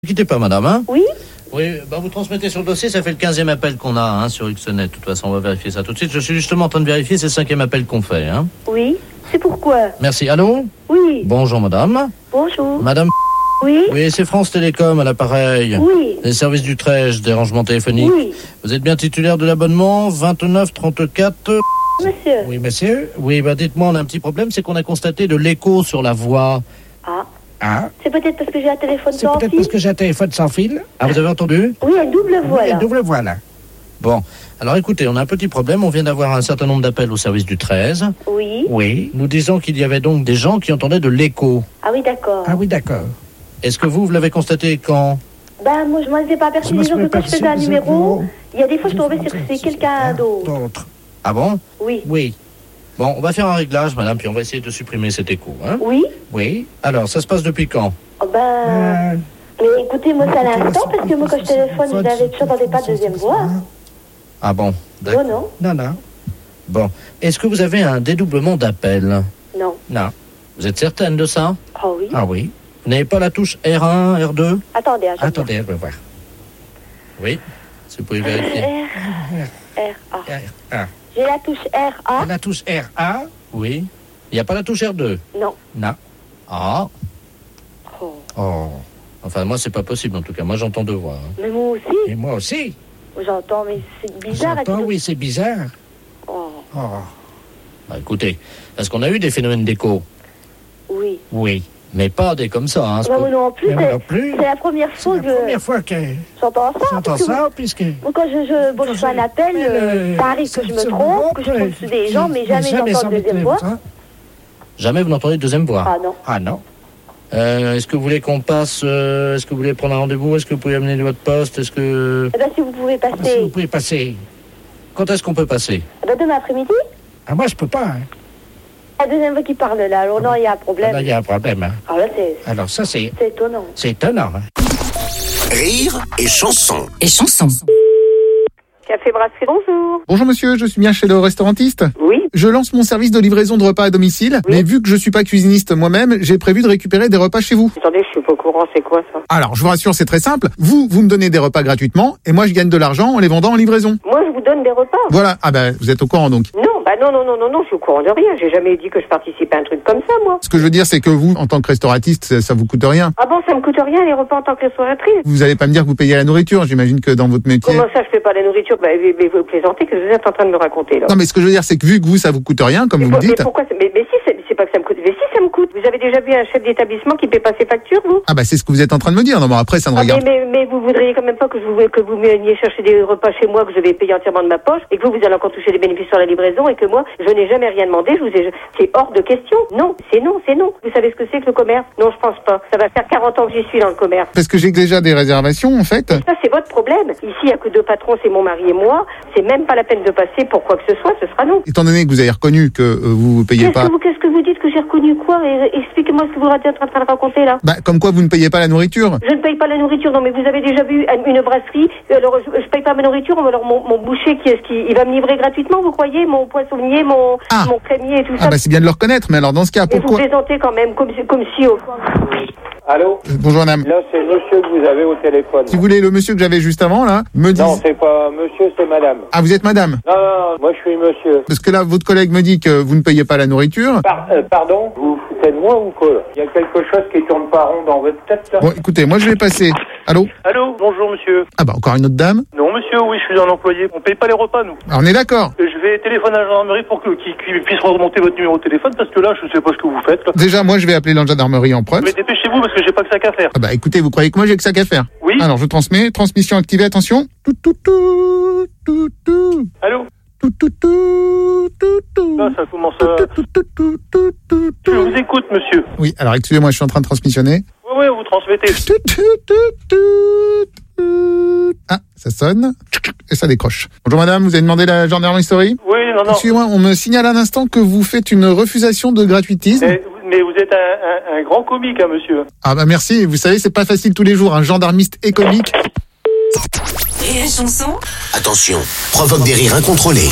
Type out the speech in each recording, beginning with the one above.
Ne quittez pas, madame. Hein Oui. Oui, vous transmettez sur le dossier, ça fait le 15e appel qu'on a sur Xnet. De toute façon, on va vérifier ça tout de suite. Je suis justement en train de vérifier, c'est le 5e appel qu'on fait. Oui, c'est pourquoi. Merci. Allô? Oui. Bonjour, madame. Bonjour. Madame. Oui. Oui, c'est France Télécom à l'appareil. Oui. Les services du Trèche, des rangements téléphoniques. Oui. Vous êtes bien titulaire de l'abonnement 2934. Monsieur. Oui, monsieur. Oui, dites-moi, on a un petit problème, c'est qu'on a constaté de l'écho sur la voix. Ah. C'est peut-être parce que j'ai un téléphone C'est sans peut-être fil. parce que j'ai un téléphone sans fil. Ah, vous avez entendu? Oui, une double voix là. Double voix là. Bon. Alors écoutez, on a un petit problème. On vient d'avoir un certain nombre d'appels au service du 13. Oui. Oui. Nous disons qu'il y avait donc des gens qui entendaient de l'écho. Ah oui, d'accord. Ah oui, d'accord. Est-ce que vous l'avez constaté quand? Moi, je m'en étais pas aperçu. Disons que quand je faisais un numéro, il y a des fois, je tombais sur c'est quelqu'un d'autre. Ah bon? Oui. Oui. Bon, on va faire un réglage, madame, puis on va essayer de supprimer cet écho. Oui. Oui. Alors, ça se passe depuis quand? Mais écoutez, moi, c'est à l'instant, parce que moi, quand je téléphone, je n'entendais pas de deuxième voix. Ah bon? D'accord. Non. Non. Bon. Est-ce que vous avez un dédoublement d'appel? Non. Non. Vous êtes certaine de ça? Oh oui. Ah oui. Vous n'avez pas la touche R1, R2? Attendez, Attendez, je vais voir. Oui. Si vous pouvez vérifier. R-A. J'ai la touche R-A. La touche RA. Oui. Il n'y a pas la touche R2? Non. Non. Ah. Oh. Enfin, moi, c'est pas possible, en tout cas. Moi, j'entends deux voix. Mais moi aussi. Et moi aussi. J'entends, mais c'est bizarre. J'entends, oui, c'est bizarre. Oh. Écoutez, parce qu'on a eu des phénomènes d'écho. Oui. Oui. Mais pas des comme ça. Moi non plus. Mais moi non plus. C'est la première fois C'est la première fois que j'entends ça. j'entends ça, puisque... Moi, quand je fais un appel, ça arrive que je me trompe, que je tombe sur des gens, mais jamais j'entends de deuxième voix. Jamais vous n'entendez de deuxième voix? Ah non. Ah non. Est-ce que vous voulez qu'on passe... est-ce que vous voulez prendre un rendez-vous? Est-ce que vous pouvez amener votre poste? Est-ce que... Si vous pouvez Si vous passer. pouvez passer. Quand est-ce qu'on peut passer? Demain après-midi. Ah, moi, je peux pas. La deuxième voix qui parle là, alors non, il y a un problème. Là, il y a un problème. Alors là, Alors, ça, c'est c'est étonnant. étonnant. Rire et chanson. Café Brasserie, bonjour. Bonjour monsieur, je suis bien chez le restaurantiste. Oui. Je lance mon service de livraison de repas à domicile, mais vu que je suis pas cuisiniste moi-même, j'ai prévu de récupérer des repas chez vous. Attendez, je suis pas au courant, c'est quoi ça? Alors, je vous rassure, c'est très simple. Vous me donnez des repas gratuitement, et moi je gagne de l'argent en les vendant en livraison. Moi, je vous donne des repas. Voilà, vous êtes au courant donc. Non, je suis au courant de rien. J'ai jamais dit que je participais à un truc comme ça, moi. Ce que je veux dire, c'est que vous, en tant que restauratiste, ça vous coûte rien. Ah bon, ça me coûte rien les repas en tant que restauratrice? Vous allez pas me dire que vous payez la nourriture, j'imagine que dans votre métier... Comment ça, je fais pas la nourriture? Vous plaisantez, que vous êtes en train de me raconter, là. Non mais ce que je veux dire, c'est que vu que vous, ça vous coûte rien, comme vous me dites... Mais pourquoi? Mais si, c'est pas que ça me coûte. Mais si, ça me coûte. Vous avez déjà vu un chef d'établissement qui paie pas ses factures, vous? c'est ce que vous êtes en train de me dire. Non, mais après, ça ne regarde... Mais vous voudriez quand même pas que vous veniez chercher des repas chez moi que je vais payer entièrement de ma poche et que vous allez encore toucher des bénéfices sur la livraison et que moi, je n'ai jamais rien demandé. C'est hors de question. Non, c'est non. Vous savez ce que c'est que le commerce? Non, je pense pas. Ça va faire 40 ans que j'y suis dans le commerce. Parce que j'ai déjà des réservations, en fait. Ça, c'est votre problème. Ici, il n'y a que deux patrons, c'est mon mari et moi. C'est même pas la peine de passer pour quoi que ce soit, ce sera non. Étant donné que vous avez reconnu que vous payez pas... Qu'est-ce que vous dites que j'ai reconnu quoi? Expliquez-moi ce que vous êtes en train de raconter là. Comme quoi vous ne payez pas la nourriture. Je ne paye pas la nourriture, non mais vous avez déjà vu une brasserie, alors je paye pas ma nourriture, alors mon boucher il va me livrer gratuitement, vous croyez? Mon poissonnier, mon crémier et tout ça. C'est bien de le reconnaître, mais alors dans ce cas, mais pourquoi... vous plaisantez quand même, comme si au fond... Allô? Bonjour madame. Là, c'est monsieur que vous avez au téléphone. Si vous voulez, le monsieur que j'avais juste avant, là, me dit... Non, c'est pas monsieur, c'est madame. Ah, vous êtes madame? Non, moi je suis monsieur. Parce que là, votre collègue me dit que vous ne payez pas la nourriture. Pardon? Vous vous foutez de moi ou quoi? Il y a quelque chose qui tourne pas rond dans votre tête, là? Bon, écoutez, moi je vais passer... Allô? Allô, bonjour monsieur. Encore une autre dame? Non monsieur, oui, je suis un employé. On paye pas les repas, nous. Alors, on est d'accord. Je vais téléphoner à la gendarmerie pour qu'ils puissent remonter votre numéro de téléphone parce que là, je sais pas ce que vous faites. Là. Déjà, moi je vais appeler la gendarmerie en preuve. Mais dépêchez-vous parce que j'ai pas que ça qu'à faire. Écoutez, vous croyez que moi j'ai que ça qu'à faire? Oui. Alors, je transmets. Transmission activée, attention. Allô? Là, ça commence à... Je vous écoute, monsieur. Oui, alors excusez-moi, je suis en train de transmissionner. Oui, vous transmettez. Ça sonne et ça décroche. Bonjour madame, vous avez demandé la gendarmerie story? Oui, non. Excusez-moi, on me signale à l'instant que vous faites une refusation de gratuitisme. Mais vous êtes un grand comique, hein, monsieur. Merci, vous savez, c'est pas facile tous les jours, un gendarmiste et comique. Et la chanson? Attention, provoque des rires incontrôlés.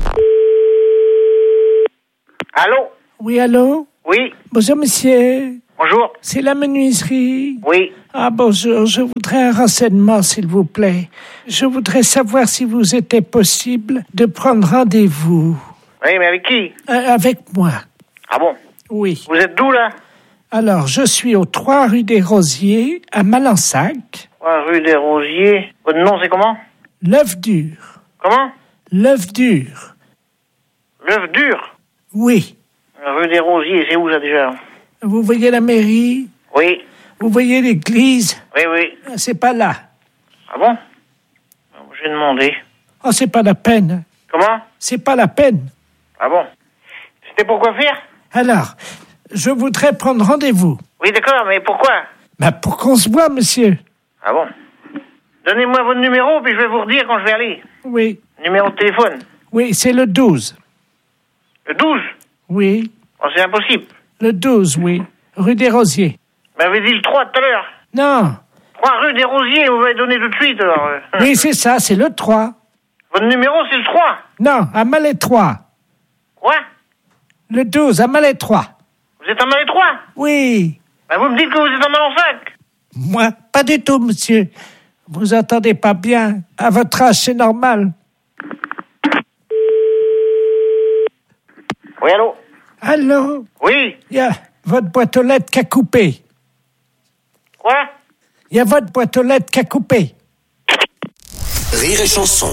Allô? Oui, allô? Oui. Bonjour, monsieur. Bonjour. C'est la menuiserie. Oui. Ah, bonjour, je voudrais un renseignement, s'il vous plaît. Je voudrais savoir si vous était possible de prendre rendez-vous. Oui, mais avec qui? Avec moi. Ah bon? Oui. Vous êtes d'où, là? Alors, je suis au 3 rue des Rosiers, à Malensac. 3 rue des Rosiers. Votre nom, c'est comment? L'œuf dur. Comment? L'œuf dur. L'œuf dur? Oui. Rue des Rosiers, c'est où, ça, déjà? Vous voyez la mairie? Oui. Vous voyez l'église? Oui, oui. C'est pas là. Ah bon? J'ai demandé. Oh, c'est pas la peine. Comment? C'est pas la peine. Ah bon? C'était pour quoi faire? Alors, je voudrais prendre rendez-vous. Oui, d'accord, mais pourquoi? Pour qu'on se voit, monsieur. Ah bon? Donnez-moi votre numéro, puis je vais vous redire quand je vais aller. Oui. Numéro de téléphone. Oui, c'est le 12. Le 12? Oui. Oh, c'est impossible. Le 12, oui. Rue des Rosiers. Vous m'avez dit le 3 tout à l'heure. Non. 3 rue des Rosiers, vous m'avez donné tout de suite, alors. Oui, c'est ça, c'est le 3. Votre numéro, c'est le 3. Non, à Malétroit. Quoi? Le 12, à Malétroit. Vous êtes en Malétroit? Oui. Ben, vous me dites que vous êtes en Malensac. Moi, pas du tout, monsieur. Vous entendez pas bien. À votre âge, c'est normal. Oui, allô? Allô? Oui. Il y a votre boîte aux lettres qui a coupé. Quoi? Il y a votre boîte aux lettres qui a coupé. Rire et chanson.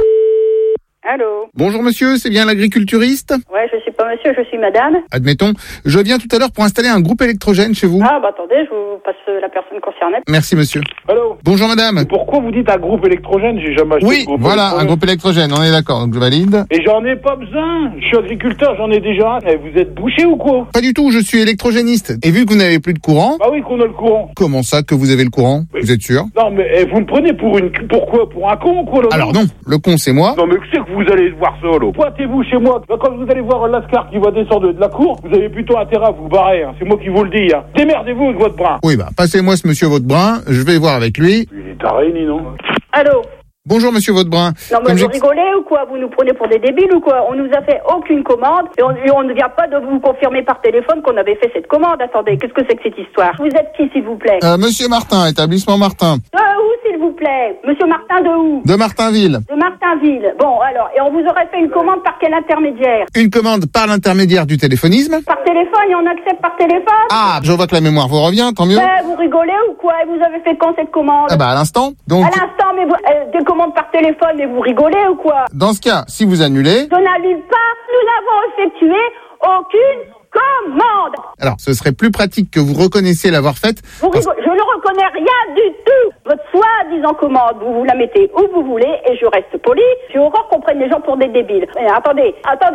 Allô? Bonjour monsieur, c'est bien l'agriculturiste? Ouais, je suis pas monsieur, je suis madame. Admettons, je viens tout à l'heure pour installer un groupe électrogène chez vous. Ah, bah attendez, je vous passe la personne concernée. Merci monsieur. Allô? Bonjour madame. Pourquoi vous dites un groupe électrogène? J'ai jamais acheté Oui, de groupe voilà, un électrogène. groupe électrogène, on est d'accord, donc je valide. Et j'en ai pas besoin. Je suis agriculteur, j'en ai déjà un. Et vous êtes bouché ou quoi? Pas du tout, je suis électrogéniste. Et vu que vous n'avez plus de courant... Bah oui, qu'on a le courant. Comment ça que vous avez le courant? Oui. Vous êtes sûr? Non, mais vous me prenez pour une... Pourquoi? Pour un con ou quoi, là? Alors non, le con c'est moi. Non, mais c'est que vous allez voir ça, là. Pointez-vous chez moi. Quand vous allez voir un lascar qui va descendre de la cour, vous avez plutôt intérêt à vous barrer, hein. C'est moi qui vous le dis, hein. Démerdez-vous avec votre brin. Oui, bah passez-moi ce monsieur Vaudbrun, je vais voir avec lui. Il est taré, non? Allô? Bonjour monsieur Vaudbrun. Non, mais Comme vous j'ai- rigolez ou quoi? Vous nous prenez pour des débiles ou quoi? On nous a fait aucune commande et on ne vient pas de vous confirmer par téléphone qu'on avait fait cette commande. Attendez, qu'est-ce que c'est que cette histoire? Vous êtes qui, s'il vous plaît? Monsieur Martin, établissement Martin. De où, s'il vous plaît? Monsieur Martin, de où? De Martinville. De Martinville. Bon, alors, et on vous aurait fait une commande par quel intermédiaire? Une commande par l'intermédiaire du téléphonisme. Par téléphone, et on accepte par téléphone? Ah, je vois que la mémoire vous revient, tant mieux. Vous rigolez ou quoi? Et vous avez fait quand cette commande? Ah bah à l'instant. Donc, À l'instant, mais vous, des commandes par téléphone, mais vous rigolez ou quoi? dans ce cas, si vous annulez, Je n'annule pas, nous n'avons effectué aucune commande. alors ce serait plus pratique que vous reconnaissiez l'avoir faite. Vous rigolez, je ne reconnais rien du tout. Votre soi-disant commande, vous la mettez où vous voulez et je reste poli. J'ai horreur qu'on prenne les gens pour des débiles. Mais attendez.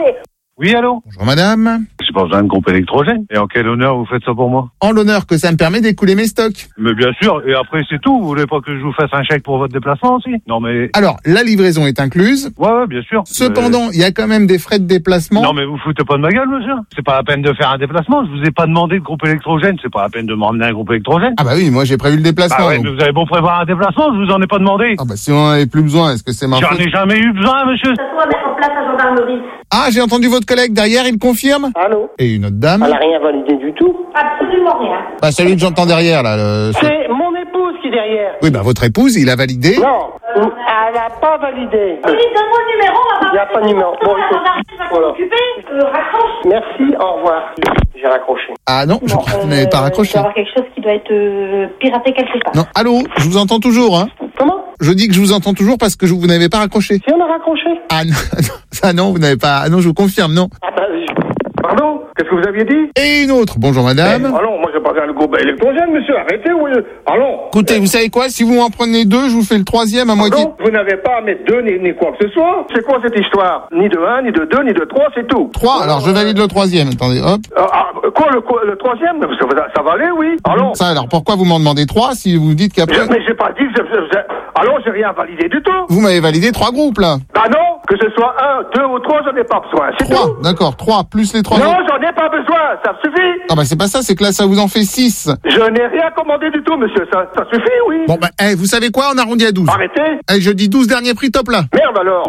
Oui, allô? Bonjour madame. J'ai pas besoin de groupe électrogène. Et en quel honneur vous faites ça pour moi? En l'honneur que ça me permet d'écouler mes stocks. Mais bien sûr, et après c'est tout. Vous voulez pas que je vous fasse un chèque pour votre déplacement aussi? Non mais... Alors, la livraison est incluse. Ouais, bien sûr. Cependant, il y a quand même des frais de déplacement. Non mais vous foutez pas de ma gueule, monsieur. C'est pas la peine de faire un déplacement. Je vous ai pas demandé de groupe électrogène. C'est pas la peine de m'emmener un groupe électrogène. Ah bah oui, moi j'ai prévu le déplacement. Bah ouais, donc. mais vous avez beau prévoir un déplacement, je vous en ai pas demandé. Ah bah si on en avait plus besoin, est-ce que c'est ma J'en faute? ai jamais eu besoin, monsieur. Ça soit mettre en place la gendarmerie. Ah, j'ai entendu votre collègue derrière, il confirme. Allô? Et une autre dame. Elle n'a rien validé du tout. Absolument rien. Bah celui que j'entends derrière là. C'est mon épouse qui est derrière. Oui, bah votre épouse, il a validé. Non, elle n'a pas validé. Oui, donne-moi le numéro, on va Il n'y a pas de numéro. Bon, la écoute, gendarmerie va voilà. s'en occuper. Raccroche. Merci, au revoir. J'ai raccroché. Ah non, je crois que vous n'avez pas Il raccroché. doit y avoir quelque chose qui doit être piraté quelque part. Non, allô, je vous entends toujours, hein. Comment? Je dis que je vous entends toujours parce que vous n'avez pas raccroché. Si on a raccroché? Ah non, ça non, vous n'avez pas. Ah non, je vous confirme, non. Ah bah, pardon? Qu'est-ce que vous aviez dit? Et une autre. Bonjour madame. Allons, moi j'ai pas besoin de groupe électrogène, monsieur. Arrêtez, oui. Allons. Écoutez, vous savez quoi? Si vous m'en prenez deux, je vous fais le troisième à moitié. Pardon? Vous n'avez pas à mettre deux ni quoi que ce soit. C'est quoi cette histoire? Ni de 1, ni de 2, ni de 3, c'est tout. 3, alors je valide le troisième. Attendez, hop. Quoi, le troisième? Ça va aller, oui. Allons. Ça, alors pourquoi vous m'en demandez 3 si vous dites qu'après... Mais j'ai pas dit que allons, j'ai rien validé du tout. Vous m'avez validé 3 groupes, là. Bah non, que ce soit 1, 2 ou 3, j'en ai pas besoin. C'est 3, tout. d'accord, 3 plus les 3 Non, autres. j'en ai pas besoin, ça suffit. Ah bah c'est pas ça, c'est que là ça vous en fait 6. Je n'ai rien commandé du tout, monsieur, ça suffit, oui. Bon bah, vous savez quoi? On arrondit à 12. Arrêtez. Allez, je dis 12 derniers prix, top là. Merde alors.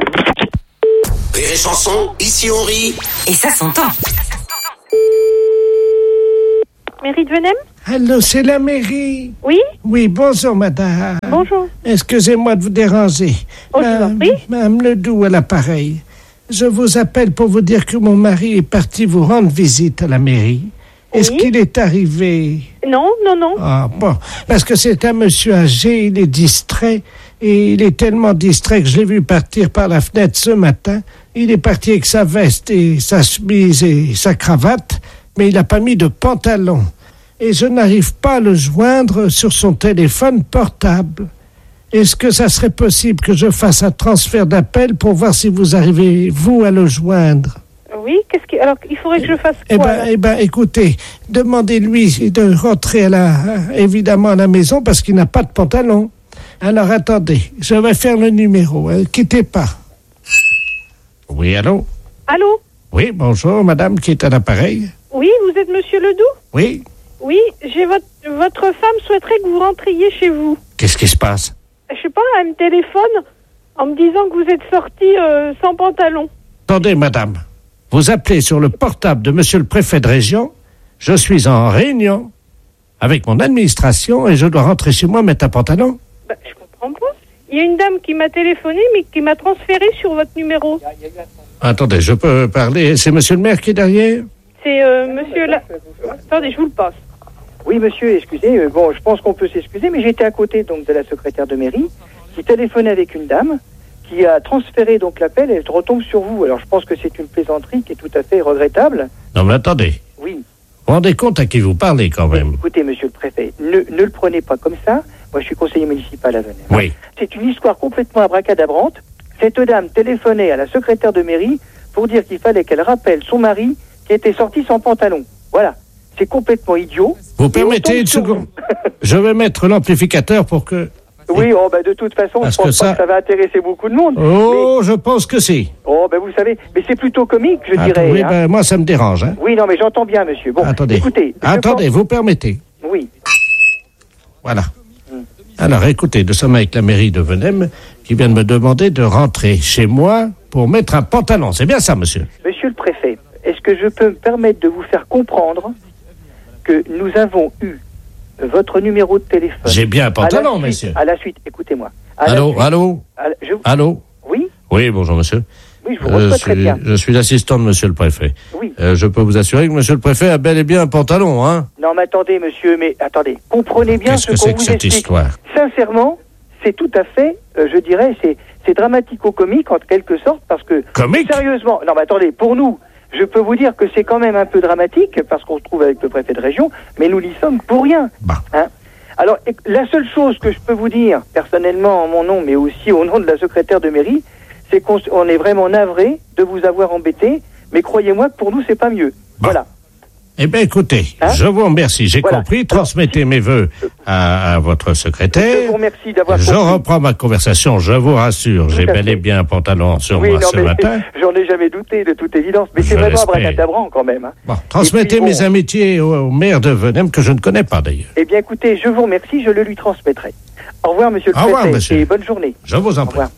Rire et chanson, ici on rit. Et ça s'entend. Mairie de Venem? Allô, c'est la mairie? Oui? Oui, bonjour, madame. Bonjour. Excusez-moi de vous déranger. Oh, je vous en prie. Madame Ledoux à l'appareil. Je vous appelle pour vous dire que mon mari est parti vous rendre visite à la mairie. Est-ce qu'il est arrivé? Non. Ah, bon. Parce que c'est un monsieur âgé, il est distrait. Et il est tellement distrait que je l'ai vu partir par la fenêtre ce matin. Il est parti avec sa veste et sa chemise et sa cravate, mais il n'a pas mis de pantalon. Et je n'arrive pas à le joindre sur son téléphone portable. Est-ce que ça serait possible que je fasse un transfert d'appel pour voir si vous arrivez, vous, à le joindre? Oui, alors il faudrait que je fasse quoi? Écoutez, demandez-lui de rentrer évidemment à la maison parce qu'il n'a pas de pantalon. Alors attendez, je vais faire le numéro. Quittez pas. Oui, allô? Allô? Oui, bonjour, madame qui est à l'appareil. Oui, vous êtes monsieur Ledoux? Oui. Oui, votre femme souhaiterait que vous rentriez chez vous. Qu'est-ce qui se passe? Je sais pas, elle me téléphone en me disant que vous êtes sorti sans pantalon. Attendez, madame. Vous appelez sur le portable de monsieur le préfet de région. Je suis en réunion avec mon administration et je dois rentrer chez moi mettre un pantalon. Je comprends pas. Il y a une dame qui m'a téléphoné, mais qui m'a transféré sur votre numéro. Attendez, je peux parler. C'est monsieur le maire qui est derrière? C'est monsieur Attendez, je vous le passe. Oui, monsieur, excusez. Je pense qu'on peut s'excuser, mais j'étais à côté donc de la secrétaire de mairie qui téléphonait avec une dame qui a transféré donc l'appel et elle retombe sur vous. Alors, je pense que c'est une plaisanterie qui est tout à fait regrettable. Non, mais attendez. Oui. Vous vous rendez compte à qui vous parlez quand même? Écoutez, monsieur le préfet, ne le prenez pas comme ça. Moi, je suis conseiller municipal à Venelle. Oui. C'est une histoire complètement abracadabrante. Cette dame téléphonait à la secrétaire de mairie pour dire qu'il fallait qu'elle rappelle son mari qui était sorti sans pantalon. Voilà. C'est complètement idiot. Vous permettez une seconde? Je vais mettre l'amplificateur pour que... Oui, de toute façon, parce je pense pas que ça va intéresser beaucoup de monde. Oh, mais... je pense que si. Oh, vous savez, mais c'est plutôt comique, je dirais. Oui, moi, ça me dérange. Hein. Oui, non, mais j'entends bien, monsieur. Bon, attendez. Écoutez. Vous permettez? Oui. Voilà. Alors, écoutez, nous sommes avec la mairie de Venème qui vient de me demander de rentrer chez moi pour mettre un pantalon. C'est bien ça, monsieur? Monsieur le préfet, est-ce que je peux me permettre de vous faire comprendre que nous avons eu votre numéro de téléphone? J'ai bien un pantalon, monsieur. À la suite, écoutez-moi. Allô? Allô? Oui? Oui, bonjour, monsieur. Oui, je vous reçois très bien. Je suis l'assistant de monsieur le préfet. Oui. Je peux vous assurer que monsieur le préfet a bel et bien un pantalon, hein? Non, mais attendez, monsieur, comprenez bien ce qu'on vous explique. Qu'est-ce que c'est que cette histoire? Sincèrement, c'est tout à fait, je dirais, c'est dramatico-comique en quelque sorte, parce que... Comique? Sérieusement, non, mais attendez, pour nous, je peux vous dire que c'est quand même un peu dramatique, parce qu'on se trouve avec le préfet de région, mais nous n'y sommes pour rien. Hein? Alors, la seule chose que je peux vous dire, personnellement, en mon nom, mais aussi au nom de la secrétaire de mairie, c'est qu'on est vraiment navré de vous avoir embêté, mais croyez-moi que pour nous, c'est pas mieux. Voilà. Eh bien, écoutez, je vous remercie. J'ai compris. Transmettez mes vœux à votre secrétaire. Je vous remercie d'avoir compris. Je reprends ma conversation, je vous rassure. J'ai bel et bien un pantalon sur moi ce matin. J'en ai jamais douté, de toute évidence. Mais c'est vraiment abracadabrant quand même. Hein. Bon, transmettez mes amitiés au maire de Venème, que je ne connais pas d'ailleurs. Eh bien, écoutez, je vous remercie, je le lui transmettrai. Au revoir, monsieur le préfet. Au revoir, monsieur. Et bonne journée. Je vous en prie. Au revoir.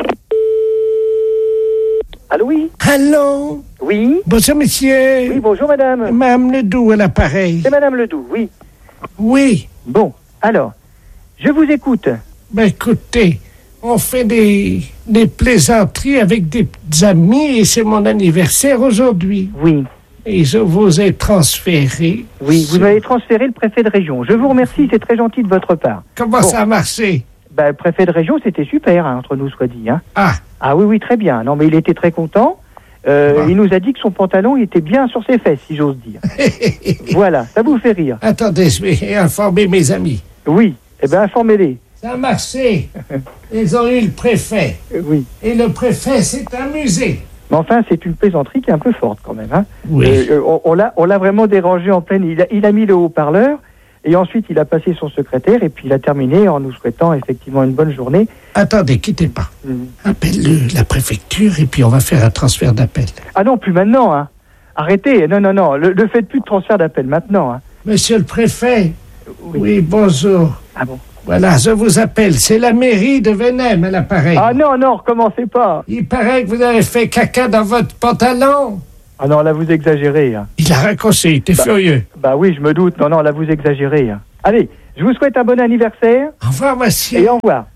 Allô, oui? Allô? Oui? Bonjour, monsieur. Oui, bonjour, madame. Madame Ledoux à l'appareil. C'est madame Ledoux, oui. Oui. Bon, alors, je vous écoute. Écoutez, on fait des plaisanteries avec des amis et c'est mon anniversaire aujourd'hui. Oui. Et je vous ai transféré. Oui, vous m'avez transféré le préfet de région. Je vous remercie, c'est très gentil de votre part. Comment ça a marché? Le préfet de région, c'était super, entre nous soit dit. Hein. Ah oui, très bien. Non, mais il était très content. Il nous a dit que son pantalon il était bien sur ses fesses, si j'ose dire. Voilà, ça vous fait rire. Attendez, je vais informer mes amis. Oui, informez-les. Ça a marché. Ils ont eu le préfet. Oui. Et le préfet s'est amusé. Mais enfin, c'est une plaisanterie qui est un peu forte quand même. Hein. Oui. On l'a vraiment dérangé en pleine... Il a mis le haut-parleur. Et ensuite, il a passé son secrétaire et puis il a terminé en nous souhaitant effectivement une bonne journée. Attendez, quittez pas. Appelle la préfecture et puis on va faire un transfert d'appel. Ah non, plus maintenant. Hein. Arrêtez. Non. Ne faites plus de transfert d'appel maintenant. Hein. Monsieur le préfet. Oui, bonjour. Ah bon? Voilà, je vous appelle. C'est la mairie de Venème à l'appareil. Ah non, recommencez pas. Il paraît que vous avez fait caca dans votre pantalon. Ah non, là, vous exagérez. Hein. Il a raccroché, il était furieux. Bah oui, je me doute. Non, là, vous exagérez. Hein. Allez, je vous souhaite un bon anniversaire. Au revoir, monsieur. Et au revoir.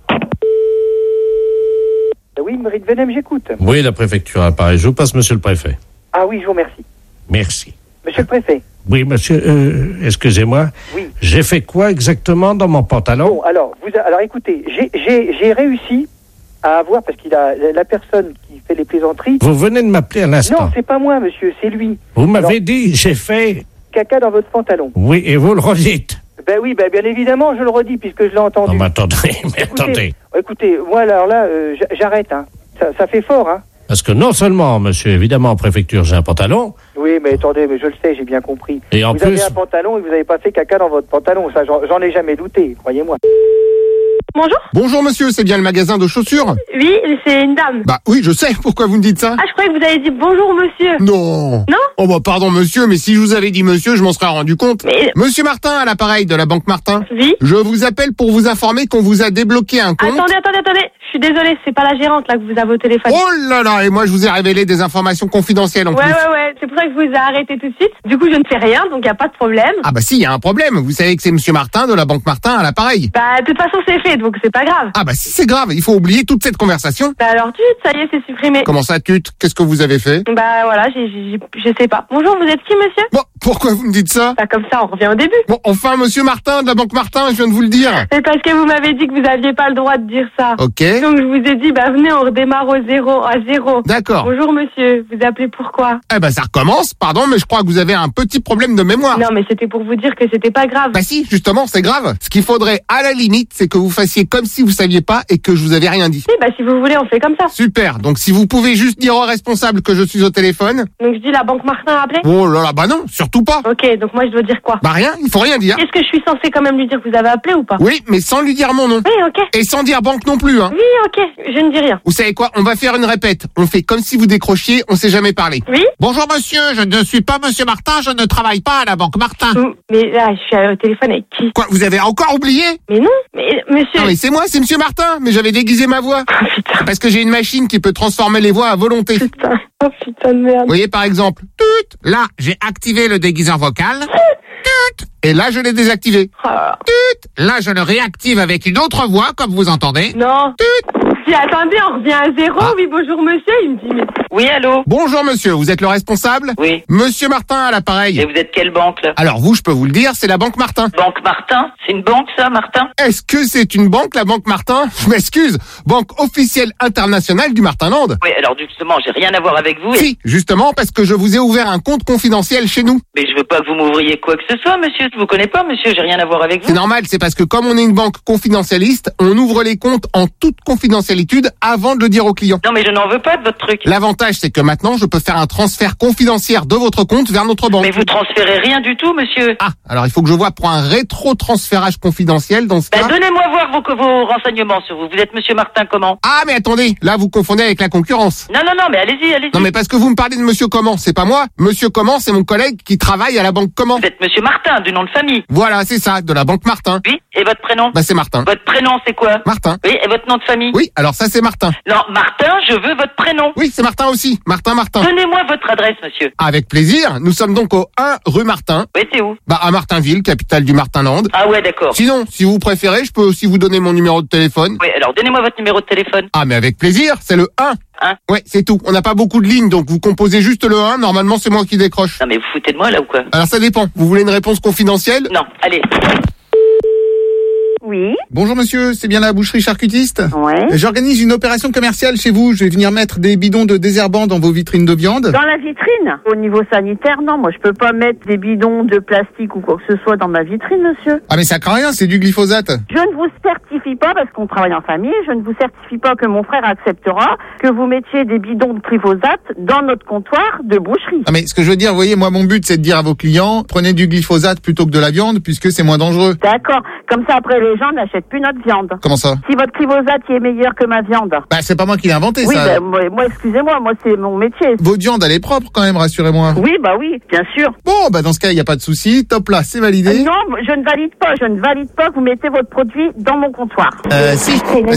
Oui, Marie de Venem, j'écoute. Oui, la préfecture à Paris. Je vous passe monsieur le préfet. Ah oui, je vous remercie. Merci. Monsieur le préfet. Oui, monsieur, excusez-moi. Oui. J'ai fait quoi exactement dans mon pantalon? Bon, alors écoutez, j'ai réussi à avoir, parce qu'il a la personne qui fait les plaisanteries... Vous venez de m'appeler à l'instant. Non, c'est pas moi, monsieur, c'est lui. Vous m'avez dit, j'ai fait... Caca dans votre pantalon. Oui, et vous le redites. Ben oui, ben bien évidemment, je le redis, puisque je l'ai entendu. Non, mais attendez, Écoutez, moi, alors là, j'arrête, hein. Ça fait fort, hein. Parce que non seulement, monsieur, évidemment, en préfecture, j'ai un pantalon... Oui, mais attendez, mais je le sais, j'ai bien compris. Et en vous plus... avez un pantalon et vous n'avez pas fait caca dans votre pantalon, ça, j'en ai jamais douté, croyez-moi. Bonjour. Bonjour monsieur, c'est bien le magasin de chaussures? Oui, c'est une dame. Bah oui, je sais, pourquoi vous me dites ça? Ah, je croyais que vous avez dit bonjour monsieur. Non. Non? Oh bah pardon monsieur, mais si je vous avais dit monsieur, je m'en serais rendu compte. Mais... Monsieur Martin, à l'appareil de la Banque Martin. Oui. Je vous appelle pour vous informer qu'on vous a débloqué un compte. Attendez. Je suis désolée, c'est pas la gérante là que vous avez au téléphone. Oh là là, et moi je vous ai révélé des informations confidentielles en plus. Ouais, c'est pour ça que je vous ai arrêté tout de suite. Du coup, je ne fais rien, donc il y a pas de problème. Ah bah si, il y a un problème. Vous savez que c'est monsieur Martin de la Banque Martin à l'appareil. Bah, de toute façon, c'est fait, donc c'est pas grave. Ah bah si, c'est grave, il faut oublier toute cette conversation. Bah alors, ça y est, c'est supprimé. Comment ça, qu'est-ce que vous avez fait? Bah voilà, je sais pas. Bonjour, vous êtes qui, monsieur? Bon, pourquoi vous me dites ça? Bah comme ça, on revient au début. Bon, enfin, monsieur Martin de la Banque Martin, je viens de vous le dire. C'est parce que vous m'avez dit que vous aviez pas le droit de dire ça. Ok. Donc je vous ai dit, bah venez, on redémarre à zéro. D'accord. Bonjour, monsieur, vous appelez pourquoi? Eh ben ça recommence, pardon, mais je crois que vous avez un petit problème de mémoire. Non, mais c'était pour vous dire que c'était pas grave. Bah si, justement, c'est grave. Ce qu'il faudrait, à la limite, c'est que vous fassiez comme si vous saviez pas et que je vous avais rien dit. Oui, bah si vous voulez, on fait comme ça. Super, donc si vous pouvez juste dire au responsable que je suis au téléphone. Donc je dis la Banque Martin a appelé? Oh là là, bah non, surtout pas. Ok, donc moi je dois dire quoi? Bah rien, il faut rien dire. Est-ce que je suis censée quand même lui dire que vous avez appelé ou pas? Oui, mais sans lui dire mon nom. Oui, ok. Et sans dire banque non plus, hein. Oui, ok, je ne dis rien. Vous savez quoi, on va faire une répète. On fait comme si vous décrochiez, on s'est jamais parlé. Oui? Bonjour monsieur, je ne suis pas monsieur Martin, je ne travaille pas à la Banque Martin. Mais là, je suis au téléphone avec qui? Quoi, vous avez encore oublié? Mais non, mais monsieur... Non mais c'est moi, c'est monsieur Martin, mais j'avais déguisé ma voix. Oh putain. Parce que j'ai une machine qui peut transformer les voix à volonté. Putain, oh putain de merde. Vous voyez par exemple, tut, là j'ai activé le déguiseur vocal, tut, et là je l'ai désactivé. Tut, là je le réactive avec une autre voix comme vous entendez. Non. Tut. Si, attendez, on revient à zéro. Ah. Oui, bonjour monsieur, il me dit mais... Oui, allô? Bonjour monsieur, vous êtes le responsable? Oui. Monsieur Martin à l'appareil. Et vous êtes quelle banque là? Alors vous, je peux vous le dire, c'est la Banque Martin. Banque Martin? C'est une banque ça, Martin? Est-ce que c'est une banque, la Banque Martin? Je m'excuse, Banque officielle internationale du Martinland. Oui, alors justement, j'ai rien à voir avec vous. Si, justement, parce que je vous ai ouvert un compte confidentiel chez nous. Mais je veux pas que vous m'ouvriez quoi que ce soit, monsieur. Je vous connais pas, monsieur, j'ai rien à voir avec vous. C'est normal, c'est parce que comme on est une banque confidentialiste, on ouvre les comptes en toute confidentialité avant de le dire aux clients. Non mais je n'en veux pas de votre truc. L'avantage, c'est que maintenant, je peux faire un transfert confidentiel de votre compte vers notre banque. Mais vous transférez rien du tout, monsieur. Ah, alors il faut que je vois pour un rétro-transférage confidentiel dans ce cas. Donnez-moi voir vos renseignements sur vous. Vous êtes monsieur Martin comment? Ah, mais attendez, là vous confondez avec la concurrence. Non, mais allez-y. Non, mais parce que vous me parlez de monsieur Comment, c'est pas moi. Monsieur Comment, c'est mon collègue qui travaille à la Banque Comment. Vous êtes monsieur Martin, du nom de famille. Voilà, c'est ça, de la Banque Martin. Oui, et votre prénom? Bah c'est Martin. Votre prénom, c'est quoi? Martin. Oui, et votre nom de famille? Oui, alors ça c'est Martin. Non, Martin, je veux votre prénom. Oui, c'est Martin aussi. Martin. Donnez-moi votre adresse, monsieur. Avec plaisir. Nous sommes donc au 1 rue Martin. Oui, c'est où? Bah, à Martinville, capitale du Martinland. Ah ouais, d'accord. Sinon, si vous préférez, je peux aussi vous donner mon numéro de téléphone. Oui, alors donnez-moi votre numéro de téléphone. Ah, mais avec plaisir. C'est le 1. Ouais, c'est tout. On n'a pas beaucoup de lignes, donc vous composez juste le 1. Normalement, c'est moi qui décroche. Non, mais vous foutez de moi, là, ou quoi? Alors, ça dépend. Vous voulez une réponse confidentielle? Non, allez. Oui. Bonjour monsieur, c'est bien la boucherie charcutiste? Ouais. J'organise une opération commerciale chez vous. Je vais venir mettre des bidons de désherbant dans vos vitrines de viande. Dans la vitrine? Au niveau sanitaire, non. Moi, je peux pas mettre des bidons de plastique ou quoi que ce soit dans ma vitrine, monsieur. Ah mais ça craint rien, c'est du glyphosate. Je ne vous certifie pas, parce qu'on travaille en famille, je ne vous certifie pas que mon frère acceptera que vous mettiez des bidons de glyphosate dans notre comptoir de boucherie. Ah mais ce que je veux dire, vous voyez, moi mon but c'est de dire à vos clients, prenez du glyphosate plutôt que de la viande, puisque c'est moins dangereux. D'accord. Comme ça, après, les gens n'achètent plus notre viande. Comment ça? Si votre glyphosate est meilleur que ma viande. Bah c'est pas moi qui l'ai inventé, oui, ça. Oui, moi, excusez-moi, moi c'est mon métier. Votre viande elle est propre quand même, rassurez-moi. Oui, bah oui, bien sûr. Bon, bah dans ce cas, il n'y a pas de souci. Top là, c'est validé. Non, je ne valide pas que vous mettez votre produit dans mon comptoir. Si. C'est une animation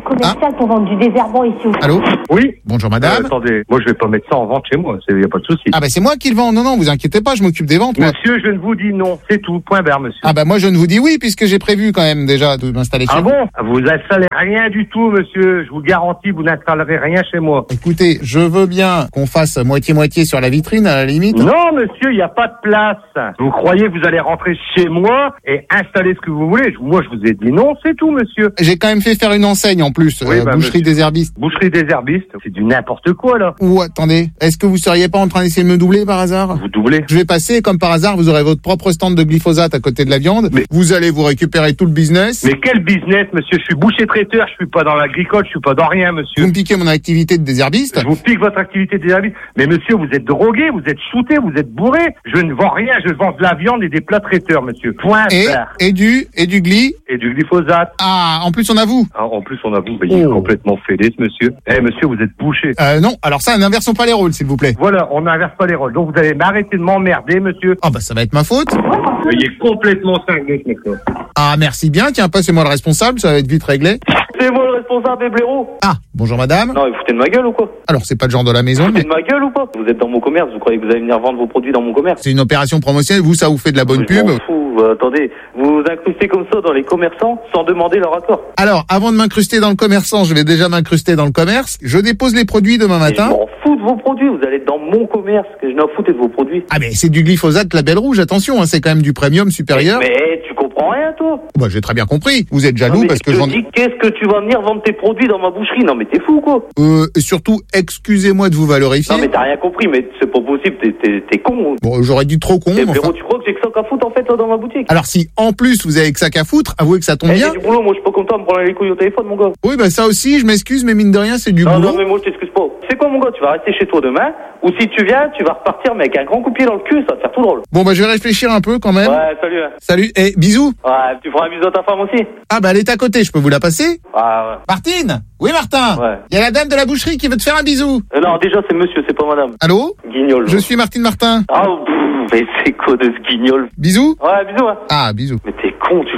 commercial pour vendre du désherbant ici au... Allô? Oui. Bonjour madame. Attendez, moi je vais pas mettre ça en vente chez moi, il n'y a pas de souci. Ah bah c'est moi qui le vends, non, vous inquiétez pas, je m'occupe des ventes. Moi. Monsieur, je ne vous dis non, c'est tout, point barre, monsieur. Ah bah moi je ne vous dis oui, puisque j'ai prévu quand même déjà de m'installer chez vous. Ah bon? Vous installez rien du tout, monsieur, je vous garantis, vous n'installerez rien chez moi. Écoutez, je veux bien qu'on fasse moitié-moitié sur la vitrine à la limite. Non monsieur, il n'y a pas de place. Vous croyez que vous allez rentrer chez moi et installer ce que vous voulez? Moi je vous ai dit non, c'est tout monsieur. J'ai quand même fait faire une enseigne en plus, boucherie désherbiste. Boucherie désherbiste, c'est du n'importe quoi là. Ou attendez, est-ce que vous seriez pas en train d'essayer de me doubler par hasard? Vous doublez? Je vais passer, comme par hasard, vous aurez votre propre stand de glyphosate à côté de la viande. Mais vous allez vous récupérer tout le business. Mais quel business, monsieur? Je suis boucher traiteur, je suis pas dans l'agricole, je suis pas dans rien, monsieur. Vous me piquez mon activité de désherbiste? Je vous pique votre activité de désherbiste. Mais monsieur, vous êtes drogué, vous êtes shooté, vous êtes bourré. Je ne vends rien, je vends de la viande et des plats traiteurs, monsieur. Point barre. Et du gly? Et du glyphosate. Ah, en plus on avoue. Ah, en plus on avoue, il est complètement fêlé, ce monsieur. Eh, monsieur, vous êtes bouché. Non, alors ça, n'inversons pas les rôles, s'il vous plaît. Voilà, on n'inverse pas les rôles. Donc vous allez m'arrêter de m'emmerder, monsieur. Ah bah ça va être ma faute. Il est complètement cinglé, ce mec-là. Ah, merci bien, tiens, passez-moi le responsable, ça va être vite réglé. C'est moi le responsable, blaireau. Ah, bonjour madame. Non, vous foutez de ma gueule ou quoi? Alors, c'est pas le genre de la maison, Vous foutez de ma gueule ou pas? Vous êtes dans mon commerce, vous croyez que vous allez venir vendre vos produits dans mon commerce? C'est une opération promotionnelle, vous, ça vous fait de la bonne pub. Je m'en fous, attendez, vous vous incrustez comme ça dans les commerçants sans demander leur accord. Alors, avant de m'incruster dans le commerçant, je vais déjà m'incruster dans le commerce. Je dépose les produits demain matin. Je m'en fous de vos produits, vous allez être dans mon commerce, que je n'en fous de vos produits. Ah mais c'est du glyphosate label rouge, attention, hein, c'est quand même du premium supérieur. Mais tu comprends rien, toi? Bah j'ai très bien compris. Vous êtes jaloux parce que je dis qu'est-ce que tu vas venir vendre tes produits dans ma boucherie? Non mais t'es fou quoi? Et surtout, excusez-moi de vous valorifier. Non mais t'as rien compris, mais c'est pas possible, t'es con. Bon, j'aurais dit trop con. Et frérot, tu crois que j'ai que ça qu'à foutre en fait là, dans ma boutique? Alors si en plus vous avez que ça qu'à foutre, avouez que ça tombe bien. J'ai du boulot, moi je suis pas content de me prendre les couilles au téléphone mon gars. Oui bah ça aussi, je m'excuse, mais mine de rien c'est du boulot. Non mais moi je t'excuse pas. C'est quoi mon gars, tu vas rester chez toi demain, ou si tu viens, tu vas repartir mais avec un grand coup de pied dans le cul, ça va te faire tout drôle. Bon bah je vais réfléchir un peu quand même. Ouais, salut. Salut, et bisous. Ouais, tu feras un bisou à ta femme aussi. Ah bah elle est à côté, je peux vous la passer? Ah ouais. Martine? Oui Martin? Ouais. Il y a la dame de la boucherie qui veut te faire un bisou. Non, déjà c'est monsieur, c'est pas madame. Allô? Guignol. Je suis Martine Martin. Ah, mais c'est quoi de ce guignol? Bisous? Ouais, bisous. Ouais. Ah, bisous. Mais t'es con, tu...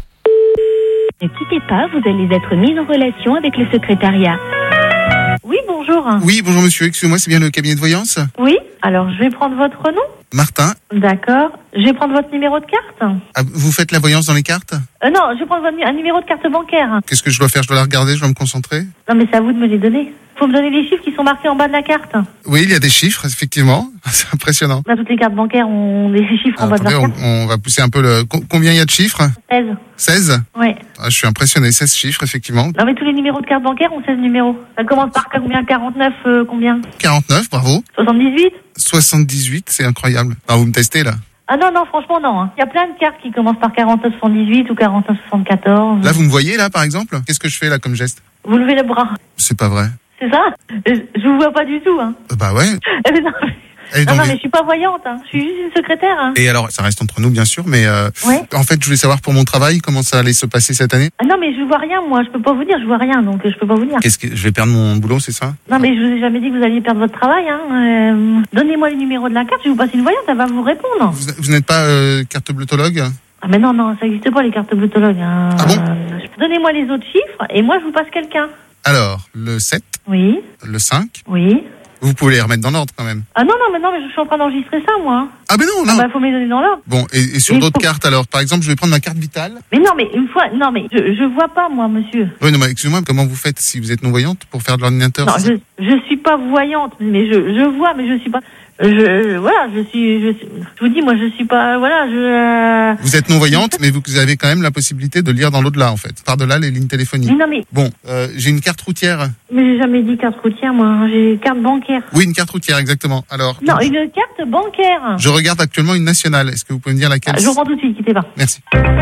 Ne quittez pas, vous allez être mis en relation avec le secrétariat. Oui, bonjour. Oui, bonjour monsieur, excusez-moi, c'est bien le cabinet de voyance? Oui, alors je vais prendre votre nom. Martin. D'accord. Je vais prendre votre numéro de carte. Ah, vous faites la voyance dans les cartes? Non, je vais prendre un numéro de carte bancaire. Qu'est-ce que je dois faire? Je dois la regarder, je dois me concentrer? Non, mais c'est à vous de me les donner. Faut me donner les chiffres qui sont marqués en bas de la carte. Oui, il y a des chiffres, effectivement. C'est impressionnant. Là, toutes les cartes bancaires ont des chiffres en bas de la carte. On va pousser un peu le... Combien il y a de chiffres? 16. 16? Oui. Ah, je suis impressionné, 16 chiffres, effectivement. Non, mais tous les numéros de carte bancaire ont 16 numéros. Ça commence par combien? 49, combien? 49, bravo. 78? 78, c'est incroyable. Ah, vous me testez, là? Ah non, franchement, non. Il y a plein de cartes qui commencent par 49,78 ou 49,74. Là, vous me voyez, là, par exemple? Qu'est-ce que je fais, là, comme geste? Vous levez le bras. C'est pas vrai. C'est ça? Je vous vois pas du tout, hein. Bah ouais. Non, mais je suis pas voyante, hein. Je suis juste une secrétaire, hein. Et alors, ça reste entre nous, bien sûr, mais ouais. En fait, je voulais savoir pour mon travail, comment ça allait se passer cette année? Ah non, mais je vois rien, moi. Je peux pas vous dire, je vois rien, donc je peux pas vous dire. Qu'est-ce que je vais perdre mon boulot, c'est ça? Non, mais je vous ai jamais dit que vous alliez perdre votre travail, hein. Donnez-moi le numéro de la carte, je vais vous passer une voyante, elle va vous répondre. Vous n'êtes pas carte bleutologue? Ah mais non, ça n'existe pas les cartes bleutologues. Hein. Ah bon? Donnez-moi les autres chiffres et moi je vous passe quelqu'un. Alors, le 7. Oui. Le 5. Oui. Vous pouvez les remettre dans l'ordre quand même. Ah non, mais je suis en train d'enregistrer ça, moi. Ah mais non, non. Ah bah faut me les donner dans l'ordre. Bon, et sur d'autres cartes alors, par exemple, je vais prendre ma carte vitale. Mais non, mais une fois, non mais je vois pas, moi, monsieur. Oui, non, mais excusez-moi, comment vous faites si vous êtes non-voyante pour faire de l'ordinateur? Non, je suis pas voyante, mais je vois, mais je suis pas... Je vous dis, moi, je suis pas, voilà, Vous êtes non-voyante, mais vous avez quand même la possibilité de lire dans l'au-delà, en fait. Par-delà les lignes téléphoniques. Mais non, mais... Bon, j'ai une carte routière. Mais j'ai jamais dit carte routière, moi. J'ai carte bancaire. Oui, une carte routière, exactement. Alors... Non, une carte bancaire. Je regarde actuellement une nationale. Est-ce que vous pouvez me dire laquelle? Je reprends tout de suite, quittez pas. Merci.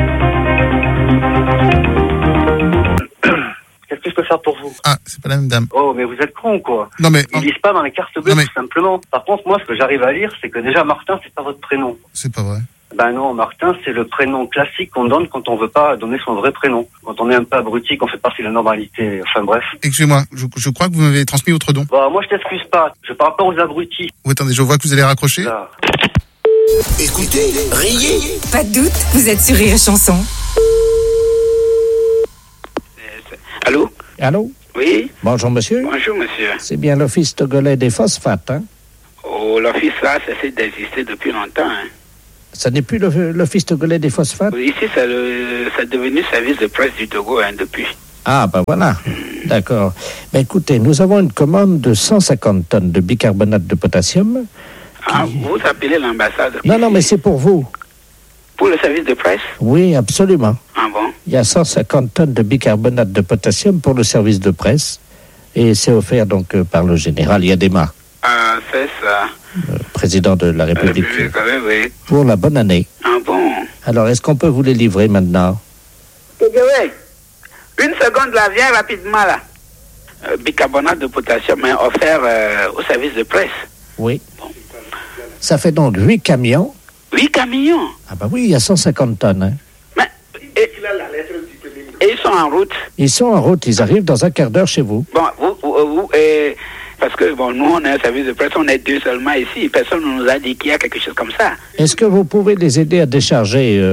Qu'est-ce que je peux faire pour vous? Ah, c'est pas la même dame. Oh, mais vous êtes con, quoi. Non, mais... Ils lisent pas dans les cartes bleues, tout simplement. Par contre, moi, ce que j'arrive à lire, c'est que déjà, Martin, c'est pas votre prénom. C'est pas vrai. Ben non, Martin, c'est le prénom classique qu'on donne quand on veut pas donner son vrai prénom. Quand on est un peu abruti, qu'on fait partie de la normalité. Enfin, bref. Excusez-moi, je crois que vous m'avez transmis votre don. Bah, moi, je t'excuse pas. Je parle pas aux abrutis. Oui, attendez, je vois que vous allez raccrocher. Là. Écoutez, riez. Pas de doute, vous êtes sur Rire et Chanson. Allô? Allô? Oui? Bonjour, monsieur. Bonjour, monsieur. C'est bien l'Office togolais des phosphates, hein? Oh, l'office là, ça cesse d'exister depuis longtemps, hein? Ça n'est plus l'Office togolais des phosphates? Oui, ici, ça est devenu service de presse du Togo, hein, depuis. Ah, ben voilà. D'accord. Ben écoutez, nous avons une commande de 150 tonnes de bicarbonate de potassium. Ah, vous appelez l'ambassade? Non, mais c'est pour vous. Pour le service de presse? Oui, absolument. Ah bon? Il y a 150 tonnes de bicarbonate de potassium pour le service de presse. Et c'est offert donc par le général Yadema. Ah, c'est ça. Président de la République. Oui. Pour la bonne année. Ah bon? Alors, est-ce qu'on peut vous les livrer maintenant? Oui. Une seconde, là, viens rapidement, là. Bicarbonate de potassium est offert au service de presse. Oui. Bon. Ça fait donc 8 camions. 8 camions? Ah ben oui, il y a 150 tonnes. Hein. Mais, et ils sont en route? Ils sont en route, ils arrivent dans un quart d'heure chez vous. Bon, vous parce que bon, nous, on est un service de presse, on est 2 seulement ici. Personne ne nous a dit qu'il y a quelque chose comme ça. Est-ce que vous pouvez les aider à décharger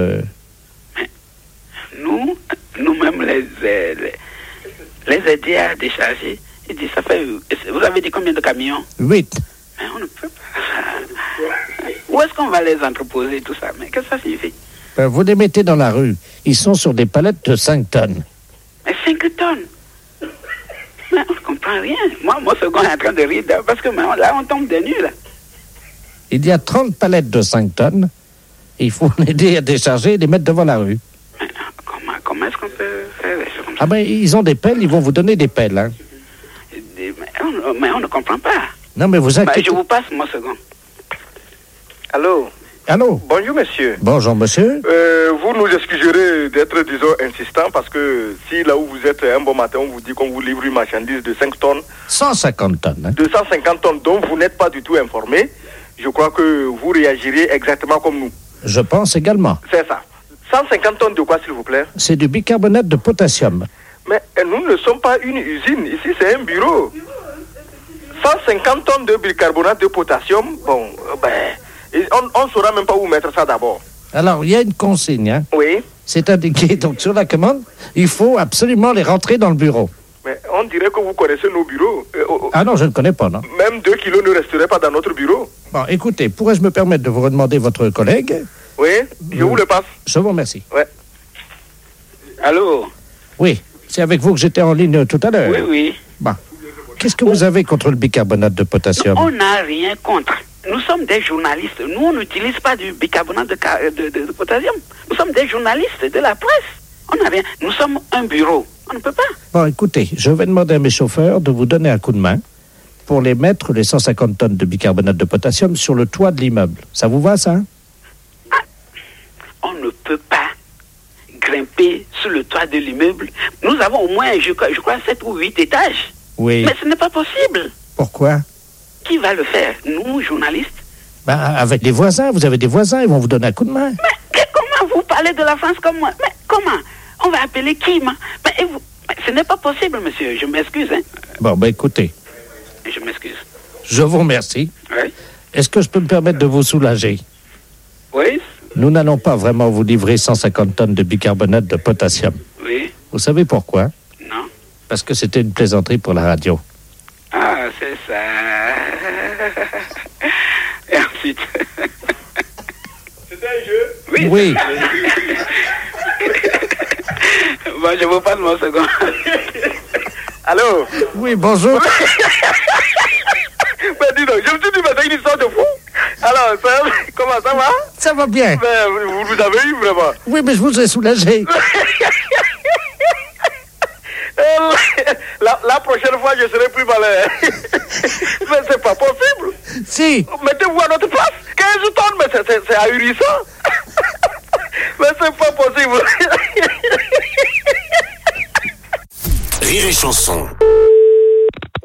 Nous-mêmes, les aider à décharger. Il dit, ça fait... Vous avez dit combien de camions? 8. Mais on ne peut pas... Où est-ce qu'on va les entreposer, tout ça? Mais qu'est-ce que ça signifie? Vous les mettez dans la rue. Ils sont sur des palettes de 5 tonnes. Mais 5 tonnes? Mais on ne comprend rien. Moi, mon second est en train de rire parce que là, on tombe des nues, là. Il y a 30 palettes de 5 tonnes. Il faut l'aider à décharger et les mettre devant la rue. Mais comment est-ce qu'on peut faire des choses comme ça? Ah ben, ils ont des pelles, ils vont vous donner des pelles, hein. Mais on ne comprend pas. Non, mais vous inquiétez... je vous passe mon second. Allô? Allô? Bonjour, monsieur. Bonjour, monsieur. Vous nous excuserez d'être, disons, insistant, parce que si là où vous êtes un bon matin, on vous dit qu'on vous livre une marchandise de 5 tonnes... 150 tonnes. Hein? 250 tonnes dont vous n'êtes pas du tout informé, je crois que vous réagiriez exactement comme nous. Je pense également. C'est ça. 150 tonnes de quoi, s'il vous plaît? C'est du bicarbonate de potassium. Mais nous ne sommes pas une usine. Ici, c'est un bureau. 150 tonnes de bicarbonate de potassium, bon, on ne saura même pas où mettre ça d'abord. Alors, il y a une consigne, hein? Oui. C'est indiqué, donc sur la commande, il faut absolument les rentrer dans le bureau. Mais on dirait que vous connaissez nos bureaux. Ah non, je ne connais pas, non. Même 2 kilos ne resteraient pas dans notre bureau. Bon, écoutez, pourrais-je me permettre de vous redemander votre collègue? Oui, je vous le passe. Je vous remercie. Ouais. Allô? Oui, c'est avec vous que j'étais en ligne tout à l'heure. Oui. Bon. Qu'est-ce que vous avez contre le bicarbonate de potassium? On n'a rien contre. Nous sommes des journalistes. Nous, on n'utilise pas du bicarbonate de potassium. Nous sommes des journalistes de la presse. On n'a rien. Nous sommes un bureau. On ne peut pas. Bon, écoutez, je vais demander à mes chauffeurs de vous donner un coup de main pour les mettre, les 150 tonnes de bicarbonate de potassium, sur le toit de l'immeuble. Ça vous va, ça? On ne peut pas grimper sur le toit de l'immeuble. Nous avons au moins, je crois, 7 ou 8 étages. Oui. Mais ce n'est pas possible. Pourquoi? Qui va le faire? Nous, journalistes? Avec les voisins. Vous avez des voisins, ils vont vous donner un coup de main. Mais comment vous parlez de la France comme moi? Mais comment? On va appeler qui? Mais ce n'est pas possible, monsieur. Je m'excuse. Hein? Bon, écoutez. Je m'excuse. Je vous remercie. Oui. Est-ce que je peux me permettre de vous soulager? Oui. Nous n'allons pas vraiment vous livrer 150 tonnes de bicarbonate de potassium. Oui. Vous savez pourquoi? Non. Parce que c'était une plaisanterie pour la radio. Ah, c'est ça. Et ensuite... C'était un jeu? Oui. Bon, je vous passe mon second. Allô? Oui, bonjour. Mais dis donc, je me suis dit, mais c'est une histoire de fou. Alors, comment ça va? Ça va bien. Mais vous avez eu vraiment? Oui, mais je vous ai soulagé. La prochaine fois, je serai plus malin. Mais c'est pas possible. Si. Mettez-vous à notre place. 15 tonnes, mais c'est ahurissant. Mais c'est pas possible. Rire et chanson.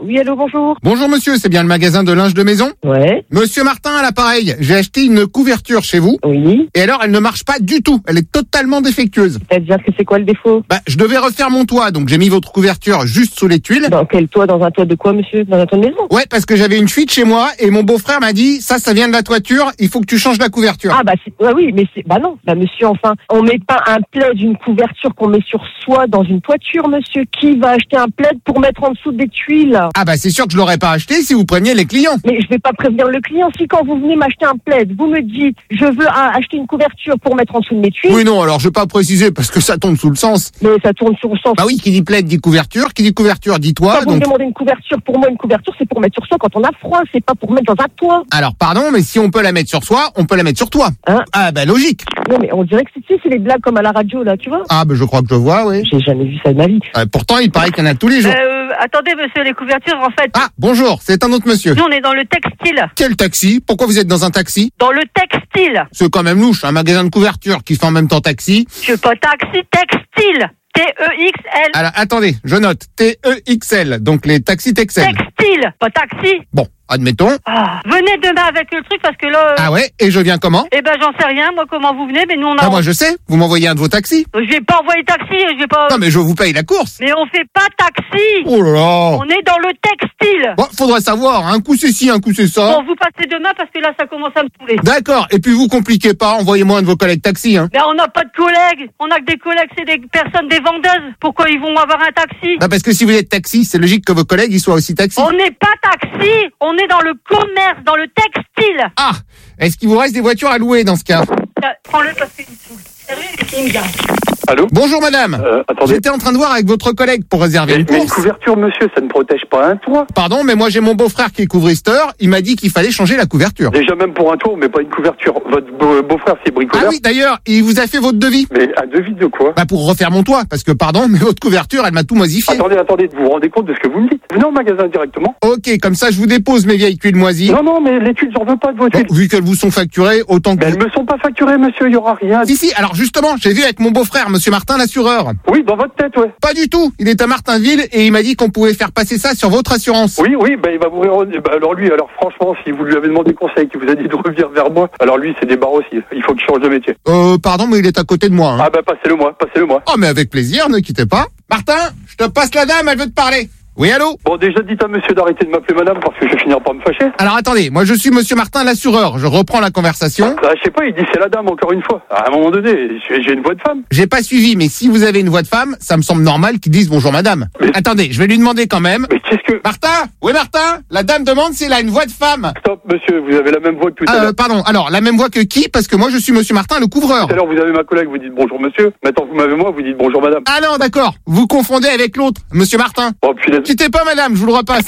Oui, allô, bonjour. Bonjour monsieur, c'est bien le magasin de linge de maison? Ouais. Monsieur Martin à l'appareil, j'ai acheté une couverture chez vous. Oui. Et alors, elle ne marche pas du tout, elle est totalement défectueuse. C'est-à-dire que c'est quoi le défaut? Bah, je devais refaire mon toit, donc j'ai mis votre couverture juste sous les tuiles. Dans quel toit? Dans un toit de quoi, monsieur? Dans un toit de maison? Ouais, parce que j'avais une fuite chez moi et mon beau-frère m'a dit, ça vient de la toiture, il faut que tu changes la couverture. Ah, bah, oui, mais non. Bah, monsieur, enfin, on met pas un plaid, une couverture qu'on met sur soi dans une toiture, monsieur. Qui va acheter un plaid pour mettre en dessous des tuiles? Ah bah, c'est sûr que je l'aurais pas acheté si vous préveniez les clients. Mais je vais pas prévenir le client. Si quand vous venez m'acheter un plaid, vous me dites, je veux acheter une couverture pour mettre en dessous de mes tuiles. Oui, non, alors je vais pas préciser parce que ça tombe sous le sens. Mais ça tourne sous le sens. Bah oui, qui dit plaid dit couverture dit toit. Quand vous me demandez une couverture, pour moi, une couverture, c'est pour mettre sur soi quand on a froid, c'est pas pour mettre dans un toit. Alors, pardon, mais si on peut la mettre sur soi, on peut la mettre sur toi. Hein? Ah bah logique. Non, mais on dirait que c'est les blagues comme à la radio, là, tu vois. Ah bah je crois que je vois, oui. J'ai jamais vu ça de ma vie. Pourtant, il paraît qu'il y en a tous les jours. Attendez, monsieur, les couvertures, en fait. Ah, bonjour, c'est un autre monsieur. Nous, on est dans le textile. Quel taxi? Pourquoi vous êtes dans un taxi? Dans le textile. C'est quand même louche, un magasin de couverture qui fait en même temps taxi. Je veux pas taxi, textile. T-E-X-L. Alors, attendez, je note. T-E-X-L, donc les taxis Texel. Textile, pas taxi. Bon, admettons. Venez demain avec le truc parce que là... Ah ouais? Et je viens comment? Eh ben, j'en sais rien, moi, comment vous venez, mais nous, on a... Ah, moi, je sais. Vous m'envoyez un de vos taxis. Je vais pas envoyer taxi, je vais pas... Non, mais je vous paye la course. Mais on fait pas taxi. Oh là là. On est dans le textile. Bon, faudrait savoir. Un coup c'est ci, un coup c'est ça. Bon, vous passez demain parce que là, ça commence à me saouler. D'accord. Et puis vous compliquez pas. Envoyez-moi un de vos collègues taxi, hein. Ben, on n'a pas de collègues. On a que des collègues, c'est des personnes, des vendeuses. Pourquoi ils vont avoir un taxi? Bah, parce que si vous êtes taxi, c'est logique que vos collègues, ils soient aussi taxi. On n'est pas taxi. On est dans le commerce, dans le textile. Ah! Est-ce qu'il vous reste des voitures à louer dans ce cas? Prends-le parce qu'il me saoule. Sérieux, il me garde. Allô? Bonjour madame. Attendez. J'étais en train de voir avec votre collègue pour réserver une course. Mais une couverture, monsieur, ça ne protège pas un toit. Pardon, mais moi j'ai mon beau-frère qui est couvristeur. Il m'a dit qu'il fallait changer la couverture. Déjà même pour un toit, mais pas une couverture. Votre beau-frère, c'est bricoleur. Ah oui, d'ailleurs, il vous a fait votre devis. Mais un devis de quoi? Bah pour refaire mon toit, parce que pardon, mais votre couverture, elle m'a tout moisifié. Attendez, vous vous rendez compte de ce que vous me dites? Venez au magasin directement. Ok, comme ça je vous dépose mes vieilles tuiles moisies. Non, mais les tuiles, j'en veux pas de vos tuiles. Vu qu'elles vous sont facturées, autant que... Mais elles me sont pas facturées, monsieur, il y aura rien. Si, alors justement, j'ai vu avec mon beau-frère, monsieur Martin, l'assureur. Oui, dans votre tête, ouais. Pas du tout. Il est à Martinville et il m'a dit qu'on pouvait faire passer ça sur votre assurance. Oui, bah il va vous alors franchement, si vous lui avez demandé conseil, qu'il vous a dit de revenir vers moi, alors lui c'est des barres aussi. Il faut qu'il change de métier. Pardon, mais il est à côté de moi. Hein. Ah bah passez-le moi. Oh mais avec plaisir, ne quittez pas. Martin, je te passe la dame, elle veut te parler. Oui, allô? Bon, déjà, dites à monsieur d'arrêter de m'appeler madame parce que je vais finir par me fâcher. Alors, attendez, moi, je suis monsieur Martin, l'assureur. Je reprends la conversation. Je sais pas, il dit c'est la dame encore une fois. À un moment donné, j'ai une voix de femme. J'ai pas suivi, mais si vous avez une voix de femme, ça me semble normal qu'ils disent bonjour madame. Mais... Attendez, je vais lui demander quand même. Mais qu'est-ce que... Martin? Oui, Martin? La dame demande s'il a une voix de femme. Stop, monsieur, vous avez la même voix que tout à l'heure. Pardon, alors, la même voix que qui? Parce que moi, je suis monsieur Martin, le couvreur. Tout à l'heure, vous avez ma collègue, vous dites bonjour monsieur. Maintenant, vous m'avez moi, vous dites bonjour madame. Ah non, d'accord. Vous confondez avec l'autre, monsieur Martin. Oh, puis quittez pas madame, je vous le repasse.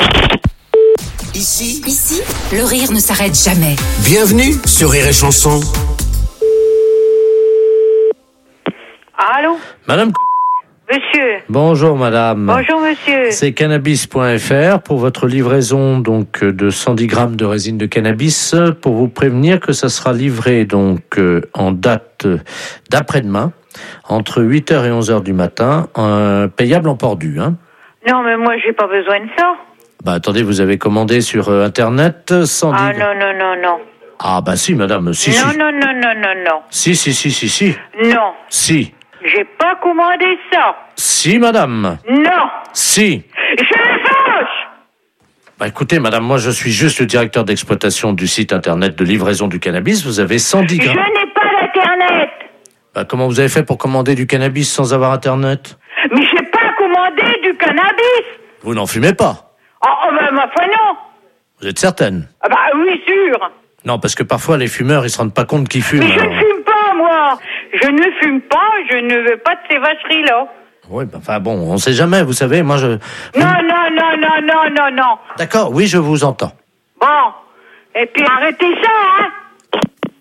Ici, le rire ne s'arrête jamais. Bienvenue sur Rire et Chanson. Allô? Madame. Monsieur. Bonjour madame. Bonjour monsieur. C'est cannabis.fr pour votre livraison donc de 110 grammes de résine de cannabis, pour vous prévenir que ça sera livré donc en date d'après-demain entre 8h et 11h du matin, payable en port dû, hein. Non mais moi j'ai pas besoin de ça. Bah attendez, vous avez commandé sur internet 110. Ah non. Ah bah si madame, si. Non. Si. Non. Si. J'ai pas commandé ça. Si madame. Non. Si. Je le fâche. Bah écoutez madame, moi je suis juste le directeur d'exploitation du site internet de livraison du cannabis. Vous avez 110 grammes. Je n'ai pas d'internet. Bah comment vous avez fait pour commander du cannabis sans avoir internet? Mais j'ai pas commandé du cannabis. Vous n'en fumez pas? Oh ben ma foi non. Vous êtes certaine? Ah bah oui, sûr. Non, parce que parfois les fumeurs ils se rendent pas compte qu'ils fument. Mais je ne fume pas moi. Je ne fume pas, je ne veux pas de ces vacheries là. Oui, bah, enfin bon, on sait jamais, vous savez, moi je... Non. D'accord, oui, je vous entends. Bon, et puis arrêtez ça, hein.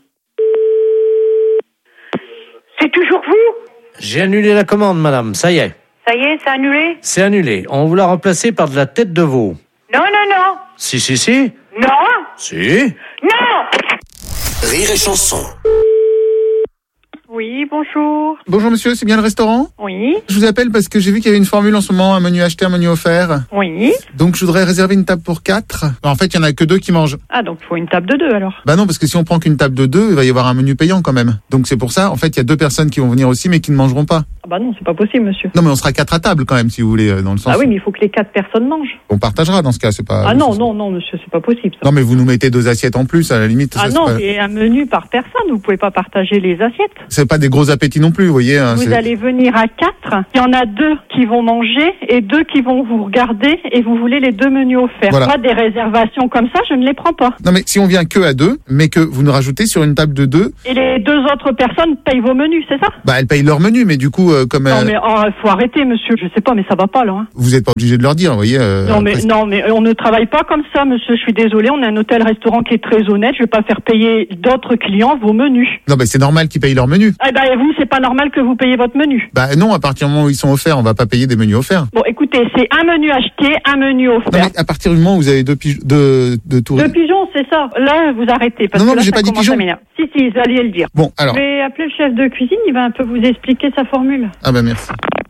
C'est toujours vous? J'ai annulé la commande, madame, ça y est. Ça y est, c'est annulé? C'est annulé. On vous l'a remplacé par de la tête de veau. Non. Si. Non. Si. Non. Rire et Chanson. Oui, bonjour. Bonjour monsieur, c'est bien le restaurant? Oui. Je vous appelle parce que j'ai vu qu'il y avait une formule en ce moment, un menu acheté, un menu offert. Oui. Donc je voudrais réserver une table pour 4. En fait, il y en a que 2 qui mangent. Ah, donc il faut une table de 2 alors? Bah non, parce que si on prend qu'une table de 2, il va y avoir un menu payant quand même. Donc c'est pour ça, en fait, il y a 2 personnes qui vont venir aussi, mais qui ne mangeront pas. Ah bah non, c'est pas possible, monsieur. Non, mais on sera 4 à table quand même, si vous voulez, dans le sens. Ah oui, mais il faut que les 4 personnes mangent. On partagera dans ce cas, c'est pas. Ah non, monsieur, c'est pas possible. Ça. Non, mais vous nous mettez 2 assiettes en plus, à la limite. Ah ça, non, c'est pas... c'est un menu par personne, vous pouvez pas partager les assiettes. C'est pas des gros appétits non plus, vous voyez. Vous allez venir à 4, il y en a 2 qui vont manger et 2 qui vont vous regarder et vous voulez les 2 menus offerts. Voilà. Moi, des réservations comme ça, je ne les prends pas. Non, mais si on vient que à 2, mais que vous nous rajoutez sur une table de 2. Et les 2 autres personnes payent vos menus, c'est ça? Bah, elles payent leur menu, mais du coup, comme. Non, mais faut arrêter, monsieur. Je sais pas, mais ça va pas, là. Hein. Vous êtes pas obligé de leur dire, vous voyez. Non, mais on ne travaille pas comme ça, monsieur. Je suis désolé. On est un hôtel-restaurant qui est très honnête. Je vais pas faire payer d'autres clients vos menus. Non, bah, c'est normal qu'ils payent leur menu. Eh ben, vous, c'est pas normal que vous payez votre menu. Bah, non, à partir du moment où ils sont offerts, on va pas payer des menus offerts. Bon, écoutez, c'est un menu acheté, un menu offert. Non, mais à partir du moment où vous avez 2 touristes. 2 pigeons, c'est ça. Là, vous arrêtez. Parce non, que là, mais j'ai pas dit pigeons. Si, vous alliez le dire. Bon, alors. Je vais appeler le chef de cuisine. Il va un peu vous expliquer sa formule. Ah, bah, merci.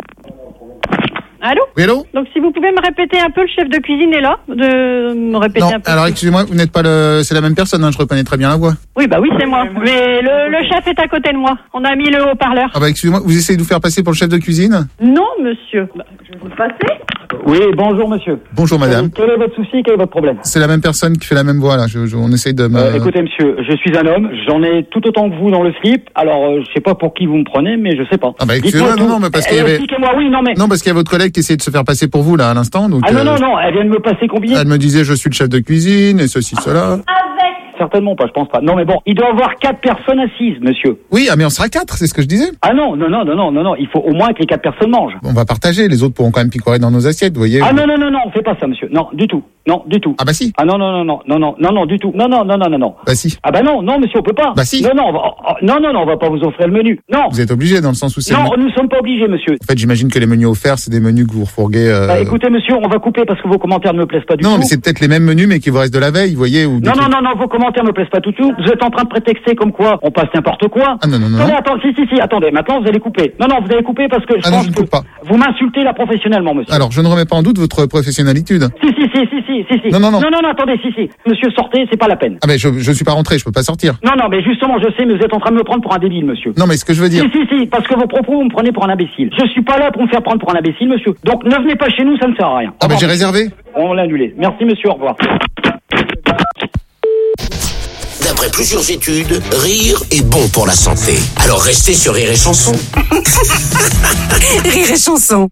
Allô? Oui, allô? Donc, si vous pouvez me répéter un peu, le chef de cuisine est là, de me répéter non, un peu. alors, excusez-moi, vous n'êtes pas c'est la même personne, hein, je reconnais très bien la voix. Oui, bah oui, c'est moi. Mais le chef est à côté de moi. On a mis le haut-parleur. Ah bah, excusez-moi, vous essayez de vous faire passer pour le chef de cuisine? Non, monsieur. Bah, je vais vous le passer. Oui, bonjour, monsieur. Bonjour, madame. Quel est votre souci? Quel est votre problème? C'est la même personne qui fait la même voix, là. On essaye de me... écoutez, monsieur, je suis un homme. J'en ai tout autant que vous dans le slip. Alors, je sais pas pour qui vous me prenez, mais je sais pas. Ah bah, excusez-moi, non, mais parce qu'il y avait... Expliquez-moi, oui, non, mais... Non, parce qu'il y a votre collègue qui essayait de se faire passer pour vous, là, à l'instant, donc... Ah non, elle vient de me passer combien? Elle me disait, je suis le chef de cuisine, et ceci, cela... Certainement pas, je pense pas. Non, mais bon, il doit y avoir 4 personnes assises, monsieur. Oui, mais on sera 4, c'est ce que je disais. Ah non, il faut au moins que les 4 personnes mangent. On va partager, les autres pourront quand même picorer dans nos assiettes, vous voyez. Ah non, on fait pas ça, monsieur. Non, du tout. Non, du tout. Ah bah si. Ah non, du tout. Non. Bah si. Ah bah non, monsieur, on peut pas. Bah si. Non, on va pas vous offrir le menu. Non. Vous êtes obligé dans le sens où c'est... Non, nous sommes pas obligés, monsieur. En fait, j'imagine que les menus offerts, c'est des menus que vous refourguez... Bah écoutez, monsieur, on va couper parce que vos commentaires ne me plaisent pas du tout. Non, mais c'est peut-être les mêmes menus, mais qui vous restent de la veille, vous voyez, ou... Non, vos commentaires me plaisent pas du tout. Vous êtes en train de prétexter comme quoi on passe n'importe quoi. Ah non. Attendez, maintenant vous allez couper. Non, vous allez couper parce que je pense que vous m'insultez là professionnellement, monsieur. Alors, je ne remets pas en doute votre professionnalité. Si. Non, attendez, si. Monsieur, sortez, c'est pas la peine. Ah mais je suis pas rentré, je peux pas sortir. Non, mais justement, je sais, mais vous êtes en train de me prendre pour un débile, monsieur. Non, mais ce que je veux dire... Si, parce que vos propos, vous me prenez pour un imbécile. Je suis pas là pour me faire prendre pour un imbécile, monsieur. Donc, ne venez pas chez nous, ça ne sert à rien. Ah j'ai réservé. On l'a annulé. Merci, monsieur, au revoir. D'après plusieurs études, rire est bon pour la santé. Alors restez sur Rire et Chanson. Rire et Chanson.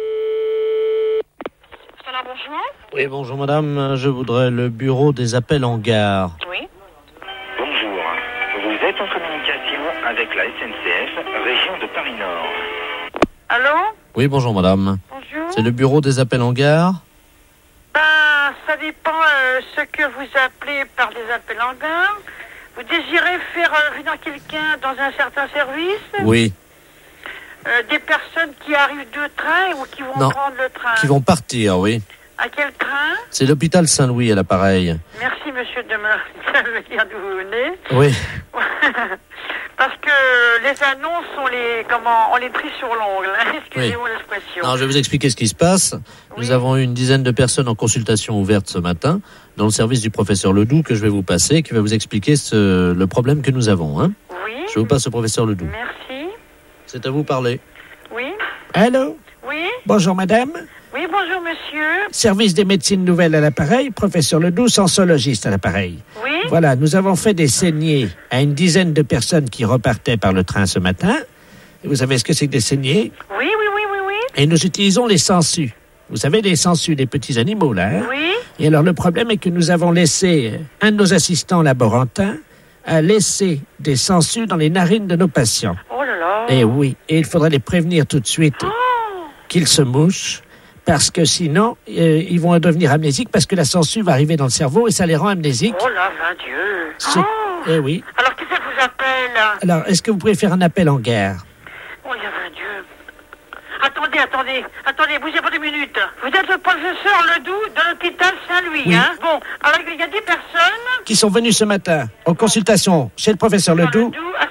Oui, bonjour madame, je voudrais le bureau des appels en gare. Oui. Bonjour, vous êtes en communication avec la SNCF, région de Paris-Nord. Allô? Oui, bonjour madame. Bonjour. C'est le bureau des appels en gare? Ben, ça dépend ce que vous appelez par des appels en gare. Vous désirez faire venir quelqu'un dans un certain service? Oui. Des personnes qui arrivent de train ou qui vont prendre le train? Qui vont partir, oui. À quel train? C'est l'hôpital Saint-Louis à l'appareil. Merci monsieur de me dire d'où vous venez. Oui. Parce que les annonces, on les trie sur l'ongle. Excusez-moi l'expression. Alors, je vais vous expliquer ce qui se passe. Oui. Nous avons eu une dizaine de personnes en consultation ouverte ce matin dans le service du professeur Ledoux que je vais vous passer, qui va vous expliquer le problème que nous avons. Hein. Oui. Je vous passe au professeur Ledoux. Merci. C'est à vous parler. Oui. Allô? Oui. Bonjour madame. Oui, bonjour monsieur. Service des médecines nouvelles à l'appareil, professeur Ledoux, sensologiste à l'appareil. Oui. Voilà, nous avons fait des saignées à une dizaine de personnes qui repartaient par le train ce matin. Et vous savez ce que c'est que des saignées? Oui. Et nous utilisons les sangsues. Vous savez, les sangsues des petits animaux, là. Hein? Oui. Et alors, le problème est que nous avons laissé un de nos assistants laborantins a laissé des sangsues dans les narines de nos patients. Oh là là. Et oui, et il faudrait les prévenir tout de suite qu'ils se mouchent, parce que sinon, ils vont devenir amnésiques, parce que la sangsue va arriver dans le cerveau et ça les rend amnésiques. Oh là, mon Dieu. Eh oui. Alors, qui ça vous appelle? Alors, est-ce que vous pouvez faire un appel en gare? Oh, il y a un Dieu. Attendez, bougez pas 2 minutes. Vous êtes le professeur Ledoux de l'hôpital Saint-Louis, oui. Hein? Bon, alors il y a 10 personnes qui sont venues ce matin en consultation chez le professeur Ledoux. À Saint-Louis.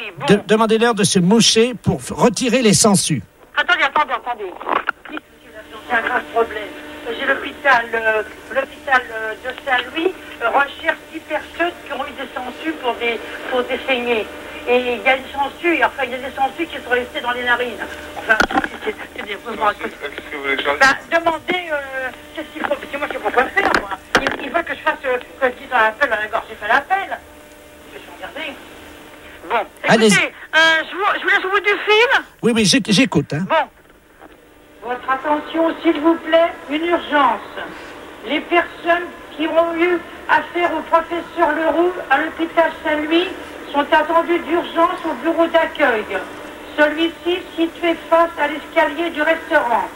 Demandez-leur de se moucher pour retirer les sangsues. Attendez. C'est un grave problème. J'ai l'hôpital de Saint-Louis recherche 10 personnes qui ont eu des sangsues pour des saignées. Et il y a des sangsues, qui sont restées dans les narines. Enfin, c'est des... Qu'est-ce que vous voulez que je fasse? Demandez qu'est-ce qu'il faut. Parce que moi, je sais pas quoi faire, moi. Il veut que je fasse, que je dise un appel à la gorge, j'ai fait l'appel. Je vais regarder. Bon, écoutez, je vous laisse au bout du fil. Oui, j'écoute. Hein. Bon. Votre attention, s'il vous plaît, une urgence. Les personnes qui ont eu affaire au professeur Leroux à l'hôpital Saint-Louis sont attendues d'urgence au bureau d'accueil. Celui-ci situé face à l'escalier du restaurant.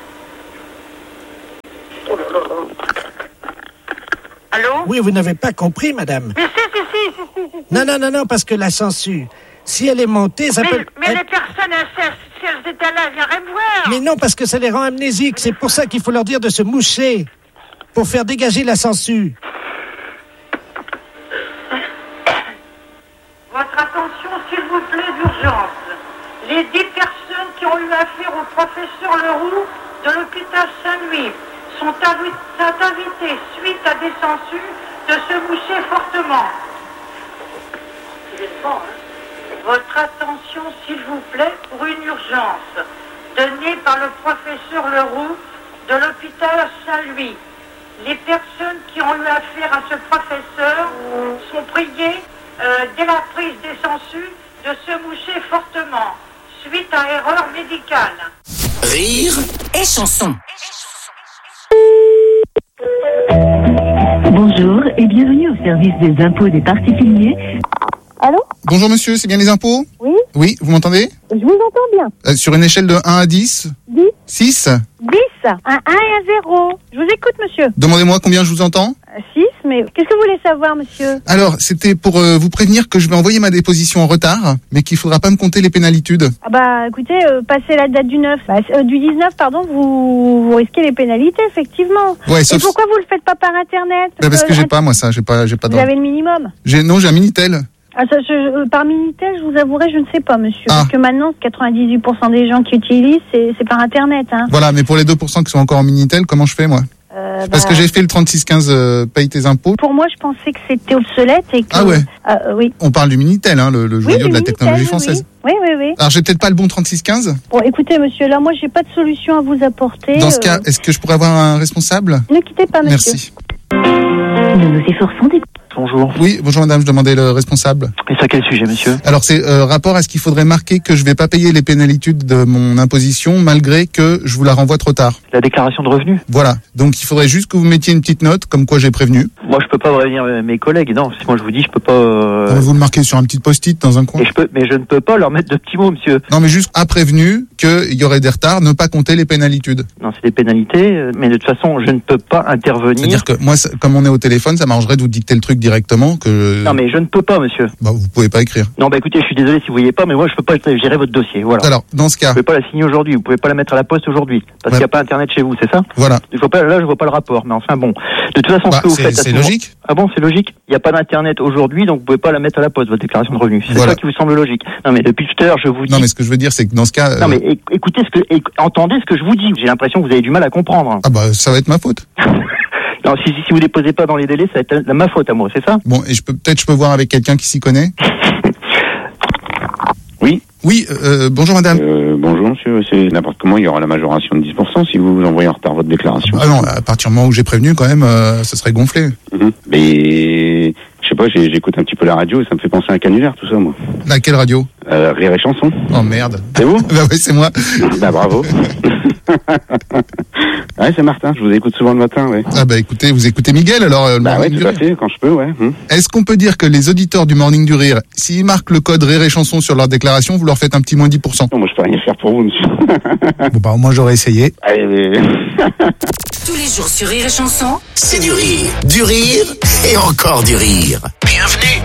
Allô? Oui, vous n'avez pas compris, madame. Mais si. Non, parce que la sangsue, si elle est montée, ça peut... Mais les personnes, si elles étaient là, elles viendraient me voir. Mais non, parce que ça les rend amnésiques. C'est pour ça qu'il faut leur dire de se moucher, pour faire dégager la sangsue. Votre attention, s'il vous plaît, d'urgence. Les 10 personnes qui ont eu affaire au professeur Leroux de l'hôpital Saint-Louis sont invitées, suite à des sangsues, de se moucher fortement. Votre attention, s'il vous plaît, pour une urgence donnée par le professeur Leroux de l'hôpital Saint-Louis. Les personnes qui ont eu affaire à ce professeur sont priées, dès la prise des sangsues, de se moucher fortement, suite à erreur médicale. Rire et chanson. Bonjour et bienvenue au service des impôts des particuliers. Allô? Bonjour monsieur, c'est bien les impôts? Oui. Oui, vous m'entendez? Je vous entends bien. Sur une échelle de 1 à 10? 10. 6? 10. Un 1 et un 0. Je vous écoute, monsieur. Demandez-moi combien je vous entends? 6, mais qu'est-ce que vous voulez savoir, monsieur? Alors, c'était pour vous prévenir que je vais envoyer ma déposition en retard, mais qu'il faudra pas me compter les pénalitudes. Ah bah, écoutez, passez la date du 9. Du 19, pardon, vous risquez les pénalités, effectivement. Ouais, Et pourquoi vous le faites pas par Internet? Parce que j'ai pas, moi, ça. J'ai pas Vous avez le minimum? J'ai un Minitel. Ah, par Minitel, je vous avouerai, je ne sais pas, monsieur. Parce que maintenant, 98% des gens qui utilisent, c'est par Internet. Hein. Voilà, mais pour les 2% qui sont encore en Minitel, comment je fais, moi? Parce que j'ai fait le 3615 paye tes impôts. Pour moi, je pensais que c'était obsolète et que... Ah ouais. Oui. On parle du Minitel, hein, le joyau de la technologie française. Oui. Alors, j'ai peut-être pas le bon 3615. Bon, écoutez, monsieur, là, moi, j'ai pas de solution à vous apporter. Dans ce cas, est-ce que je pourrais avoir un responsable? Ne quittez pas, monsieur. Merci. Nous nous efforçons des... Bonjour. Oui, bonjour madame, je demandais le responsable. Et c'est à quel sujet, monsieur? Alors c'est rapport à ce qu'il faudrait marquer que je vais pas payer les pénalitudes de mon imposition malgré que je vous la renvoie trop tard. La déclaration de revenus? Voilà, donc il faudrait juste que vous mettiez une petite note comme quoi j'ai prévenu. Moi je peux pas prévenir mes collègues, non, moi je vous dis je peux pas... Vous le marquez sur un petit post-it dans un coin. Mais je ne peux pas leur mettre de petits mots, monsieur. Non mais juste a prévenu qu'il y aurait des retards, ne pas compter les pénalitudes. Non, c'est des pénalités, mais de toute façon je ne peux pas intervenir. C'est-à-dire que moi, comme on est au téléphone, ça m'arrangerait de vous dicter le truc directement que... Non mais je ne peux pas, monsieur. Bah vous pouvez pas écrire. Non bah écoutez, je suis désolé si vous voyez pas, mais moi je peux pas gérer votre dossier, voilà. Alors, dans ce cas... Vous pouvez pas la signer aujourd'hui, vous pouvez pas la mettre à la poste aujourd'hui, parce qu'il n'y a pas internet chez vous, c'est ça? Voilà. Là je vois pas le rapport, mais enfin bon. De toute façon, ce que vous faites... C'est logique. Ah bon, c'est logique? Il n'y a pas d'internet aujourd'hui, donc vous pouvez pas la mettre à la poste, votre déclaration de revenus. C'est ça qui vous semble logique. Non mais depuis tout à l'heure, je vous dis... Non mais ce que je veux dire, c'est que dans ce cas... Non mais écoutez entendez ce que je vous dis, j'ai l'impression que vous avez du mal à comprendre. Ah bah ça va être ma faute. Non, si vous déposez pas dans les délais, ça va être ma faute à moi, c'est ça? Bon, et je peux voir avec quelqu'un qui s'y connaît? Oui. Oui, bonjour madame. Bonjour monsieur, c'est n'importe comment, il y aura la majoration de 10% si vous envoyez en retard votre déclaration. Ah non, à partir du moment où j'ai prévenu, quand même, ça serait gonflé. Mais, je sais pas, j'écoute un petit peu la radio et ça me fait penser à un canulaire, tout ça, moi. Laquelle radio? Rire et chanson. Oh merde. C'est vous? Bah oui, c'est moi. Bah bravo. Ouais, c'est Martin, je vous écoute souvent le matin, ouais. Ah bah écoutez, vous écoutez Miguel, alors... Bah ouais, tout à fait, quand je peux, ouais. Est-ce qu'on peut dire que les auditeurs du Morning du Rire, s'ils marquent le code Rire et chanson sur leur déclaration, vous leur faites un petit moins 10%? Non, moi je peux rien faire pour vous, monsieur. Bon bah au moins j'aurais essayé. Allez, Tous les jours sur Rire et chanson, c'est du rire et encore du rire. Bienvenue.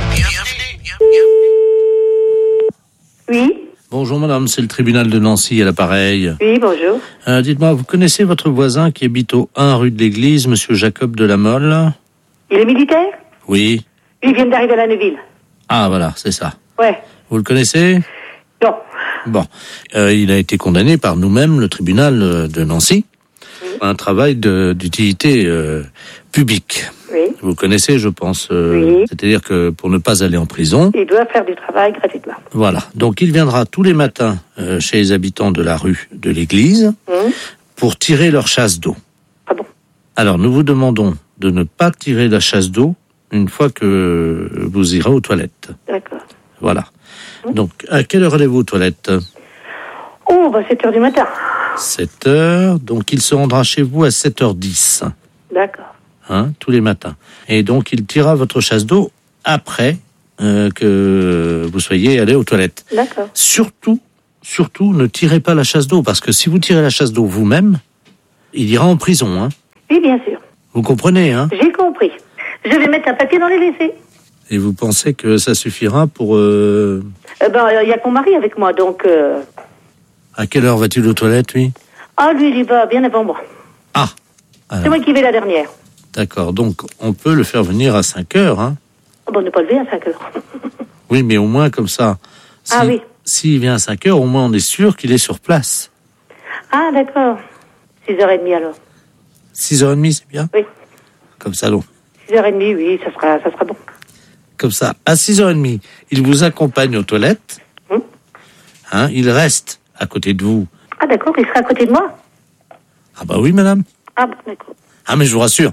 Oui. Bonjour madame, c'est le tribunal de Nancy à l'appareil. Oui, bonjour. Dites-moi, vous connaissez votre voisin qui habite au 1 rue de l'Église, monsieur Jacob de la Mole? Il est militaire? Oui. Il vient d'arriver à la Neuville. Ah voilà, c'est ça. Ouais. Vous le connaissez? Non. Bon. Il a été condamné par nous-mêmes, le tribunal de Nancy, à un travail d'utilité publique. Oui. Vous connaissez, je pense. Oui. C'est-à-dire que pour ne pas aller en prison... Il doit faire du travail gratuitement. Voilà. Donc il viendra tous les matins chez les habitants de la rue de l'église pour tirer leur chasse d'eau. Ah bon? Alors nous vous demandons de ne pas tirer la chasse d'eau une fois que vous irez aux toilettes. D'accord. Voilà. Donc à quelle heure allez-vous aux toilettes? 7h du matin. 7h. Donc il se rendra chez vous à 7h10. D'accord. Tous les matins. Et donc il tirera votre chasse d'eau après que vous soyez allé aux toilettes. D'accord. Surtout, ne tirez pas la chasse d'eau, parce que si vous tirez la chasse d'eau vous-même, il ira en prison. Oui, bien sûr. Vous comprenez, J'ai compris. Je vais mettre un papier dans les WC. Et vous pensez que ça suffira pour... Il y a que mon mari avec moi, donc... À quelle heure va-t-il aux toilettes, lui? Lui, il y va bien avant moi. Alors. C'est moi qui vais la dernière. D'accord, donc on peut le faire venir à 5 heures. On ne pas lever à 5 heures. Oui, mais au moins comme ça. Oui. S'il vient à 5 heures, au moins on est sûr qu'il est sur place. Ah, d'accord. 6h30 alors. 6h30, c'est bien? Oui. Comme ça, donc. 6h30, oui, ça sera bon. Comme ça, à 6h30, il vous accompagne aux toilettes. Il reste à côté de vous. Ah, d'accord, il sera à côté de moi? Ah bah oui, madame. Ah, d'accord. Ah, mais je vous rassure,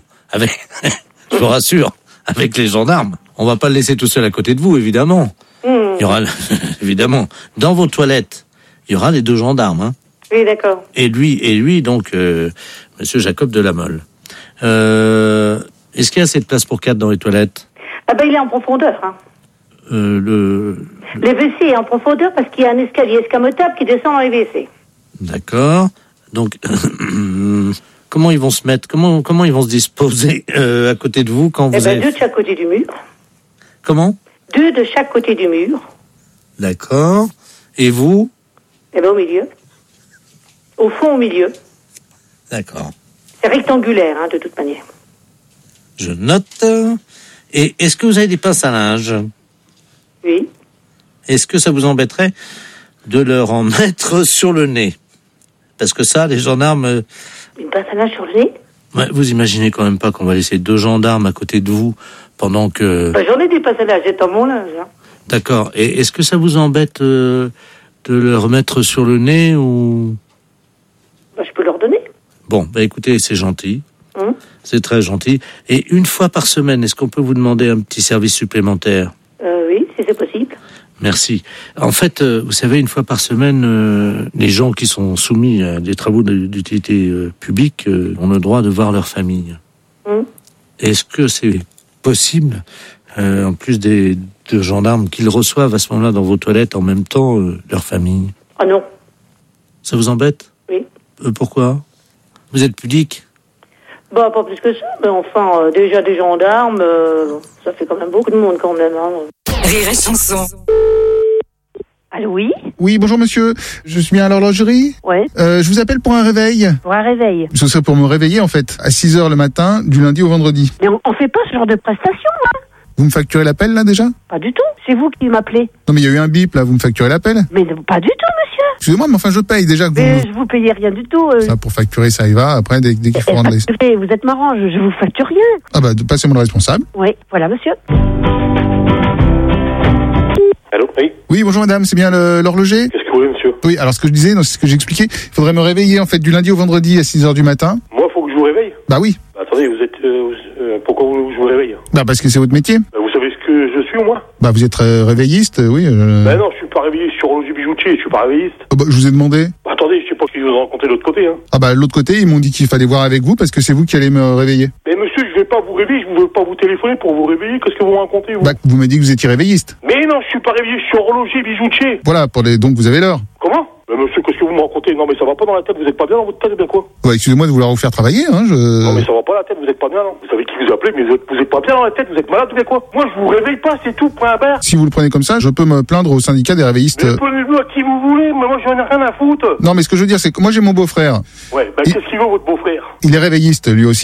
avec les gendarmes, on va pas le laisser tout seul à côté de vous, évidemment. Il y aura, évidemment, dans vos toilettes, il y aura les 2 gendarmes. Oui, d'accord. Et lui, donc, monsieur Jacob de la Mole. Est-ce qu'il y a assez de place pour 4 dans les toilettes? Il est en profondeur. Le WC est en profondeur parce qu'il y a un escalier escamotable qui descend dans les WC. D'accord. Donc, comment ils vont se mettre? Comment ils vont se disposer à côté de vous quand vous avez... 2 de chaque côté du mur. Comment? 2 de chaque côté du mur. D'accord. Et vous? Au milieu. Au fond, au milieu. D'accord. C'est rectangulaire, de toute manière. Je note. Et est-ce que vous avez des pinces à linge? Oui. Est-ce que ça vous embêterait de leur en mettre sur le nez? Parce que ça, les gendarmes... Une pince à linge sur le nez? Ouais, vous imaginez quand même pas qu'on va laisser 2 gendarmes à côté de vous pendant que... J'en ai des pinces à linge, j'ai dans mon linge. D'accord. Et est-ce que ça vous embête de leur mettre sur le nez ou... Je peux leur donner. Bon, écoutez, c'est gentil. C'est très gentil. Et une fois par semaine, est-ce qu'on peut vous demander un petit service supplémentaire? Oui, si c'est possible. Merci. En fait, vous savez, une fois par semaine, les gens qui sont soumis à des travaux d'utilité publique ont le droit de voir leur famille. Est-ce que c'est possible, en plus des 2 gendarmes, qu'ils reçoivent à ce moment-là dans vos toilettes en même temps leur famille? Ah non. Ça vous embête? Oui. Pourquoi? Vous êtes pudique? Pas plus que ça, mais enfin, déjà des gendarmes, ça fait quand même beaucoup de monde quand même. Rire et chanson. Allô, oui? Oui, bonjour monsieur. Je suis bien à l'horlogerie? Ouais. Je vous appelle pour un réveil. Pour un réveil? Ce serait pour me réveiller, en fait, à 6h le matin, du lundi au vendredi. Mais on fait pas ce genre de prestation, là. Vous me facturez l'appel, là, déjà? Pas du tout. C'est vous qui m'appelez. Non, mais il y a eu un bip, là. Vous me facturez l'appel? Mais pas du tout, monsieur. Excusez-moi, mais enfin, je paye déjà que mais je vous payez rien du tout. Ça, pour facturer, ça y va. Après, dès qu'il faut rendre les... Vous êtes marrant, je vous facture rien. Ah bah, passez-moi le responsable. Oui, voilà, monsieur. Allô? Oui. Oui, bonjour madame, c'est bien l'horloger? Qu'est-ce que vous voulez, monsieur? Oui, alors ce que je disais, c'est ce que j'expliquais. Il faudrait me réveiller, en fait, du lundi au vendredi à 6h du matin. Moi, faut que je vous réveille? Bah oui. Attendez, vous êtes... pourquoi je vous réveille? Bah parce que c'est votre métier. Vous savez ce que je suis, moi? Bah vous êtes réveilliste, oui. Bah non, je suis pas réveilliste, je suis horloger bijoutier, je suis pas réveilliste. Bah, je vous ai demandé. Attendez, je sais pas qui vous a rencontré de l'autre côté, Ah bah de l'autre côté, ils m'ont dit qu'il fallait voir avec vous parce que c'est vous qui allez me réveiller. Mais monsieur, je vais pas vous réveiller, je veux pas vous téléphoner pour vous réveiller, qu'est-ce que vous racontez, vous? Bah vous m'avez dit que vous étiez réveilliste. Mais non, je suis pas réveillé, je suis horloger bijoutier. Voilà, donc vous avez l'heure. Comment? Mais monsieur, qu'est-ce que vous me racontez? Non mais ça va pas dans la tête, vous êtes pas bien dans votre tête, bien quoi? Ouais, excusez-moi de vouloir vous faire travailler, Non mais ça va pas la tête, vous êtes pas bien, non? Vous savez qui vous appelez, mais vous êtes pas bien dans la tête, vous êtes malade ou bien quoi? Moi je vous réveille pas, c'est tout, point barre. Si vous le prenez comme ça, je peux me plaindre au syndicat des réveillistes. Mais prenez-le à qui vous voulez, mais moi j'en ai rien à foutre. Non mais ce que je veux dire, c'est que moi j'ai mon beau-frère. Ouais, qu'est-ce qu'il veut votre beau-frère? Il est réveilliste lui aussi. Mais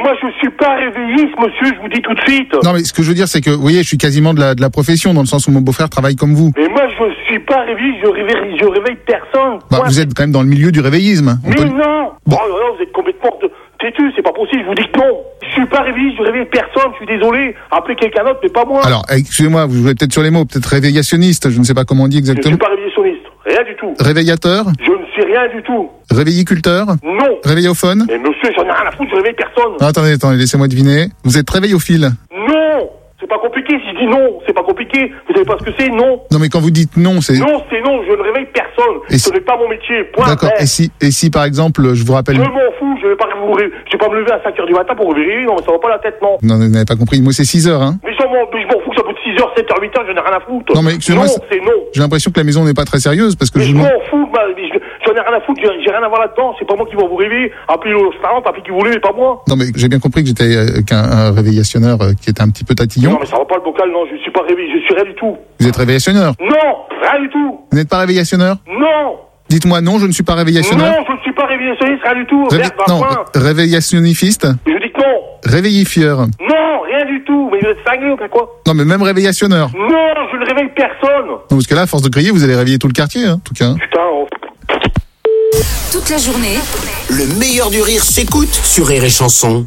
moi, je suis pas réveilliste, monsieur, je vous dis tout de suite. Non, mais ce que je veux dire, c'est que, vous voyez, je suis quasiment de la profession, dans le sens où mon beau-frère travaille comme vous. Mais moi, je suis pas réveilliste, je réveille personne. Bah, vous êtes quand même dans le milieu du réveillisme. Mais non. Bon. Oh là là, vous êtes complètement têtu, c'est pas possible, je vous dis que non. Je suis pas réveilliste, je réveille personne, je suis désolé. Appelez quelqu'un d'autre, mais pas moi. Alors, excusez-moi, vous jouez peut-être sur les mots, peut-être réveillationniste, je ne sais pas comment on dit exactement. Je suis pas réveillationniste, rien du tout. Réveillateur? Je ne suis rien du tout. Réveilliculteur? Non. Réveillophone? Mais monsieur, j'en ai rien à foutre, je réveille personne. Non, attendez, laissez-moi deviner. Vous êtes réveillophile? Non. C'est pas compliqué, si je dis non, c'est pas compliqué. Vous savez pas ce que c'est, non? Non, mais quand vous dites non, c'est... Non, c'est non, je ne réveille personne. Ce n'est pas mon métier, point. D'accord, et si par exemple, je vous rappelle... Je m'en fous, je vais pas me lever à 5h du matin pour vous réveiller, non, mais ça va pas la tête, non. Non, vous n'avez pas compris, moi c'est 6h, hein. Mais je m'en fous que ça peut être 6h, 7h, 8h, je n'ai rien à foutre. Non, mais excusez-moi, non, c'est non. J'ai l'impression que la maison n'est pas très sérieuse, parce que mais je m'en fous, j'en ai rien à foutre, j'ai rien à voir là-dedans, c'est pas moi qui va vous réveiller. Appelez le restaurant, appelez qui vous voulez, mais pas moi. Non, mais j'ai bien compris que j'étais qu'un réveillationneur qui était un petit peu tatillon. Non, mais ça va pas le bocal, non, je suis pas réveillé, je suis rien du tout. Vous êtes réveillationneur? Non, rien du tout. Vous n'êtes pas réveillationneur? Non. Dites-moi non, je ne suis pas réveillationneur. Non, je ne suis pas réveillationniste, rien du tout. Non, réveillationnifiste? Je dis que non. Réveillifieur? Non, rien du tout. Mais vous êtes cinglé ou quoi? Non, mais même réveillationneur? Non, je ne réveille personne. Non, parce que là, à force de crier, vous allez réveiller tout le quartier, hein, en tout cas. Putain. Toute la journée, le meilleur du rire s'écoute sur Rire et Chanson.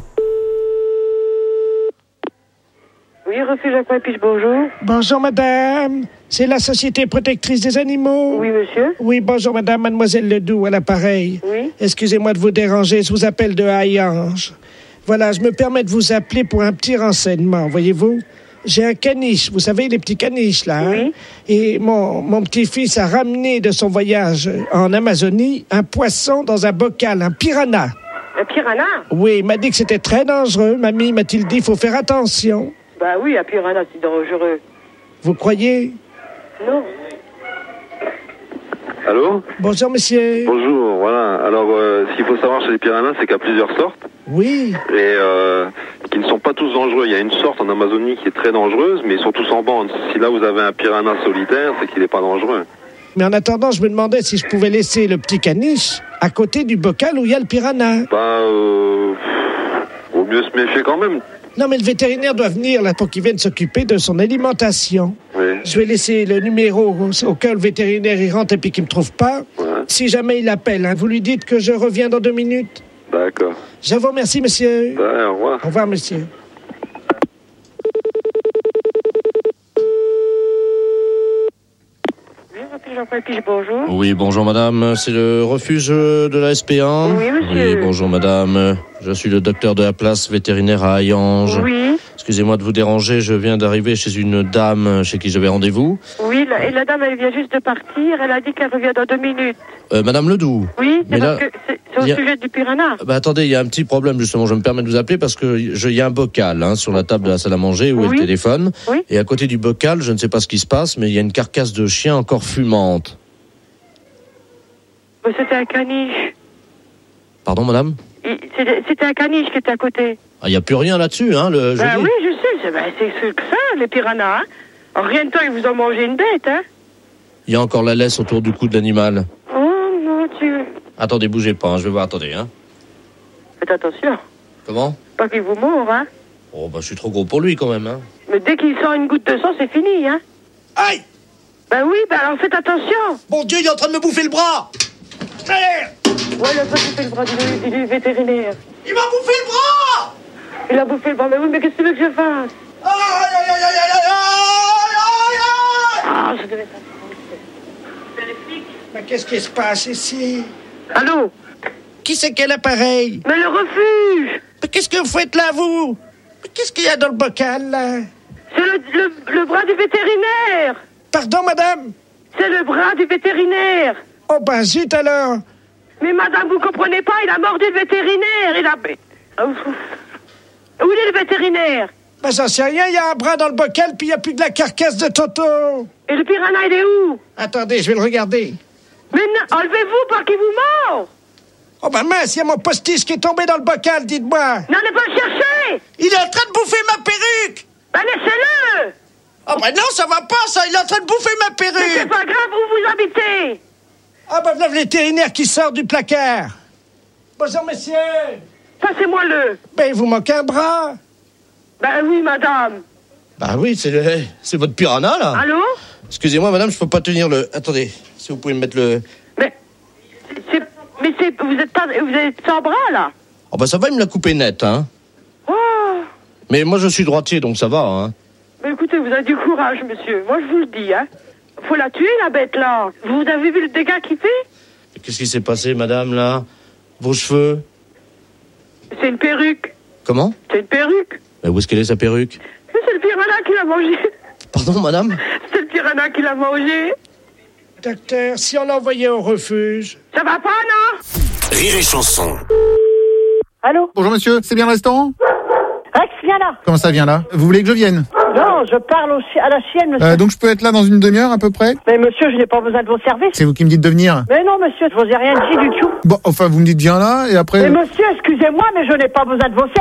Oui, refuge Aquapiche, bonjour. Bonjour, madame. C'est la Société protectrice des animaux. Oui, monsieur. Oui, bonjour, madame. Mademoiselle Ledoux, à l'appareil. Oui. Excusez-moi de vous déranger, je vous appelle de Hayange. Voilà, je me permets de vous appeler pour un petit renseignement, voyez-vous. J'ai un caniche, vous savez, les petits caniches, là. Oui. Hein? Et mon petit-fils a ramené de son voyage en Amazonie un poisson dans un bocal, un piranha. Un piranha? Oui, il m'a dit que c'était très dangereux. Mamie m'a-t-il dit, il faut faire attention. Bah oui, un piranha, c'est dangereux. Vous croyez? Non. Allô? Bonjour, monsieur. Bonjour, voilà. Alors, ce qu'il faut savoir chez les piranhas, c'est qu'il y a plusieurs sortes. Oui. Et qui ne sont pas tous dangereux. Il y a une sorte en Amazonie qui est très dangereuse, mais ils sont tous en bande. Si là, vous avez un piranha solitaire, c'est qu'il n'est pas dangereux. Mais en attendant, je me demandais si je pouvais laisser le petit caniche à côté du bocal où il y a le piranha. Bah, vaut mieux se méfier quand même. Non, mais le vétérinaire doit venir là pour qu'il vienne s'occuper de son alimentation. Oui. Je vais laisser le numéro au cas où le vétérinaire y rentre et puis qu'il me trouve pas. Ouais. Si jamais il appelle, hein, vous lui dites que je reviens dans 2 minutes. D'accord. Je vous remercie, monsieur. Ouais, au revoir. Au revoir, monsieur. Bonjour. Oui, bonjour madame, c'est le refuge de la SP1. Oui, monsieur. Oui, bonjour madame, je suis le docteur de la place vétérinaire à Hayange. Oui. Excusez-moi de vous déranger, je viens d'arriver chez une dame chez qui j'avais rendez-vous. Oui, et la dame, elle vient juste de partir, elle a dit qu'elle revient dans 2 minutes. Madame Ledoux. Oui, c'est parce que c'est au sujet du piranha. Attendez, il y a un petit problème justement, je me permets de vous appeler parce que il y a un bocal sur la table de la salle à manger où est le téléphone. Oui. Et à côté du bocal, je ne sais pas ce qui se passe, mais il y a une carcasse de chien encore fumante. C'était un caniche. Pardon madame? C'était un caniche qui était à côté. Ah, il n'y a plus rien là-dessus, hein, le jeudi. Oui, je sais, c'est que ça, les piranhas. Hein. En rien de temps, ils vous ont mangé une bête, hein. Il y a encore la laisse autour du cou de l'animal. Oh, mon Dieu. Attendez, bougez pas, je vais voir, attendez, hein. Faites attention. Comment? Pas qu'il vous mord, hein. Oh, bah, je suis trop gros pour lui, quand même, hein. Mais dès qu'il sent une goutte de sang, c'est fini, hein. Aïe! Oui, alors faites attention. Mon Dieu, il est en train de me bouffer le bras! Ouais, il a pas bouffé le bras du vétérinaire. Il m'a bouffé le bras! Il a bouffé le bras, mais oui, mais qu'est-ce que tu veux que je fasse? Ah, je devais être... C'est les flics. Mais qu'est-ce qui se passe ici? Allô? Qui c'est quel appareil? Mais le refuge! Mais qu'est-ce que vous faites là, vous? Mais qu'est-ce qu'il y a dans le bocal, là? C'est le bras du vétérinaire! Pardon, madame? C'est le bras du vétérinaire! Oh, ben zut alors! Mais madame, vous comprenez pas, il a mordu le vétérinaire, il a... Où est le vétérinaire? Ben j'en sais rien, il y a un bras dans le bocal, puis il n'y a plus de la carcasse de Toto! Et le piranha, il est où? Attendez, je vais le regarder. Mais non, enlevez-vous, pas qu'il vous mord! Oh ben mince, il y a mon postiche qui est tombé dans le bocal, dites-moi! N'allez pas le chercher! Il est en train de bouffer ma perruque! Ben laissez-le! Oh ben non, ça va pas, ça! Il est en train de bouffer ma perruque! Mais c'est pas grave, où vous habitez? Ah ben voilà le vétérinaire qui sort du placard! Bonjour, monsieur! Passez-moi-le. Ben, il vous manque un bras. Ben oui, madame. Bah oui, c'est votre piranha, là. Allô? Excusez-moi, madame, je peux pas tenir le... Attendez, si vous pouvez me mettre le... Vous êtes sans bras, là? Oh bah ça va, il me l'a coupé net, hein. Oh. Mais moi, je suis droitier, donc ça va, hein. Mais écoutez, vous avez du courage, monsieur. Moi, je vous le dis, hein. Faut la tuer, la bête, là. Vous avez vu le dégât qu'il fait? Qu'est-ce qui s'est passé, madame, là? Vos cheveux? C'est une perruque. Comment? C'est une perruque. Mais où est-ce qu'elle est, sa perruque? C'est le piranha qui l'a mangé. Pardon, madame? C'est le piranha qui l'a mangé. Docteur, si on l'envoyait au refuge... Ça va pas, non? Rire et chanson. Allô? Bonjour monsieur, c'est bien le restaurant? Rex, viens là. Comment ça vient là? Vous voulez que je vienne? Non, je parle à la chienne, monsieur. Donc je peux être là dans une demi-heure à peu près? Mais monsieur, je n'ai pas besoin de vos services. C'est vous qui me dites de venir? Mais non, monsieur, je vous ai rien dit du tout. Bon, enfin vous me dites viens là et après... Mais monsieur, excusez-moi, mais je n'ai pas besoin de vos services.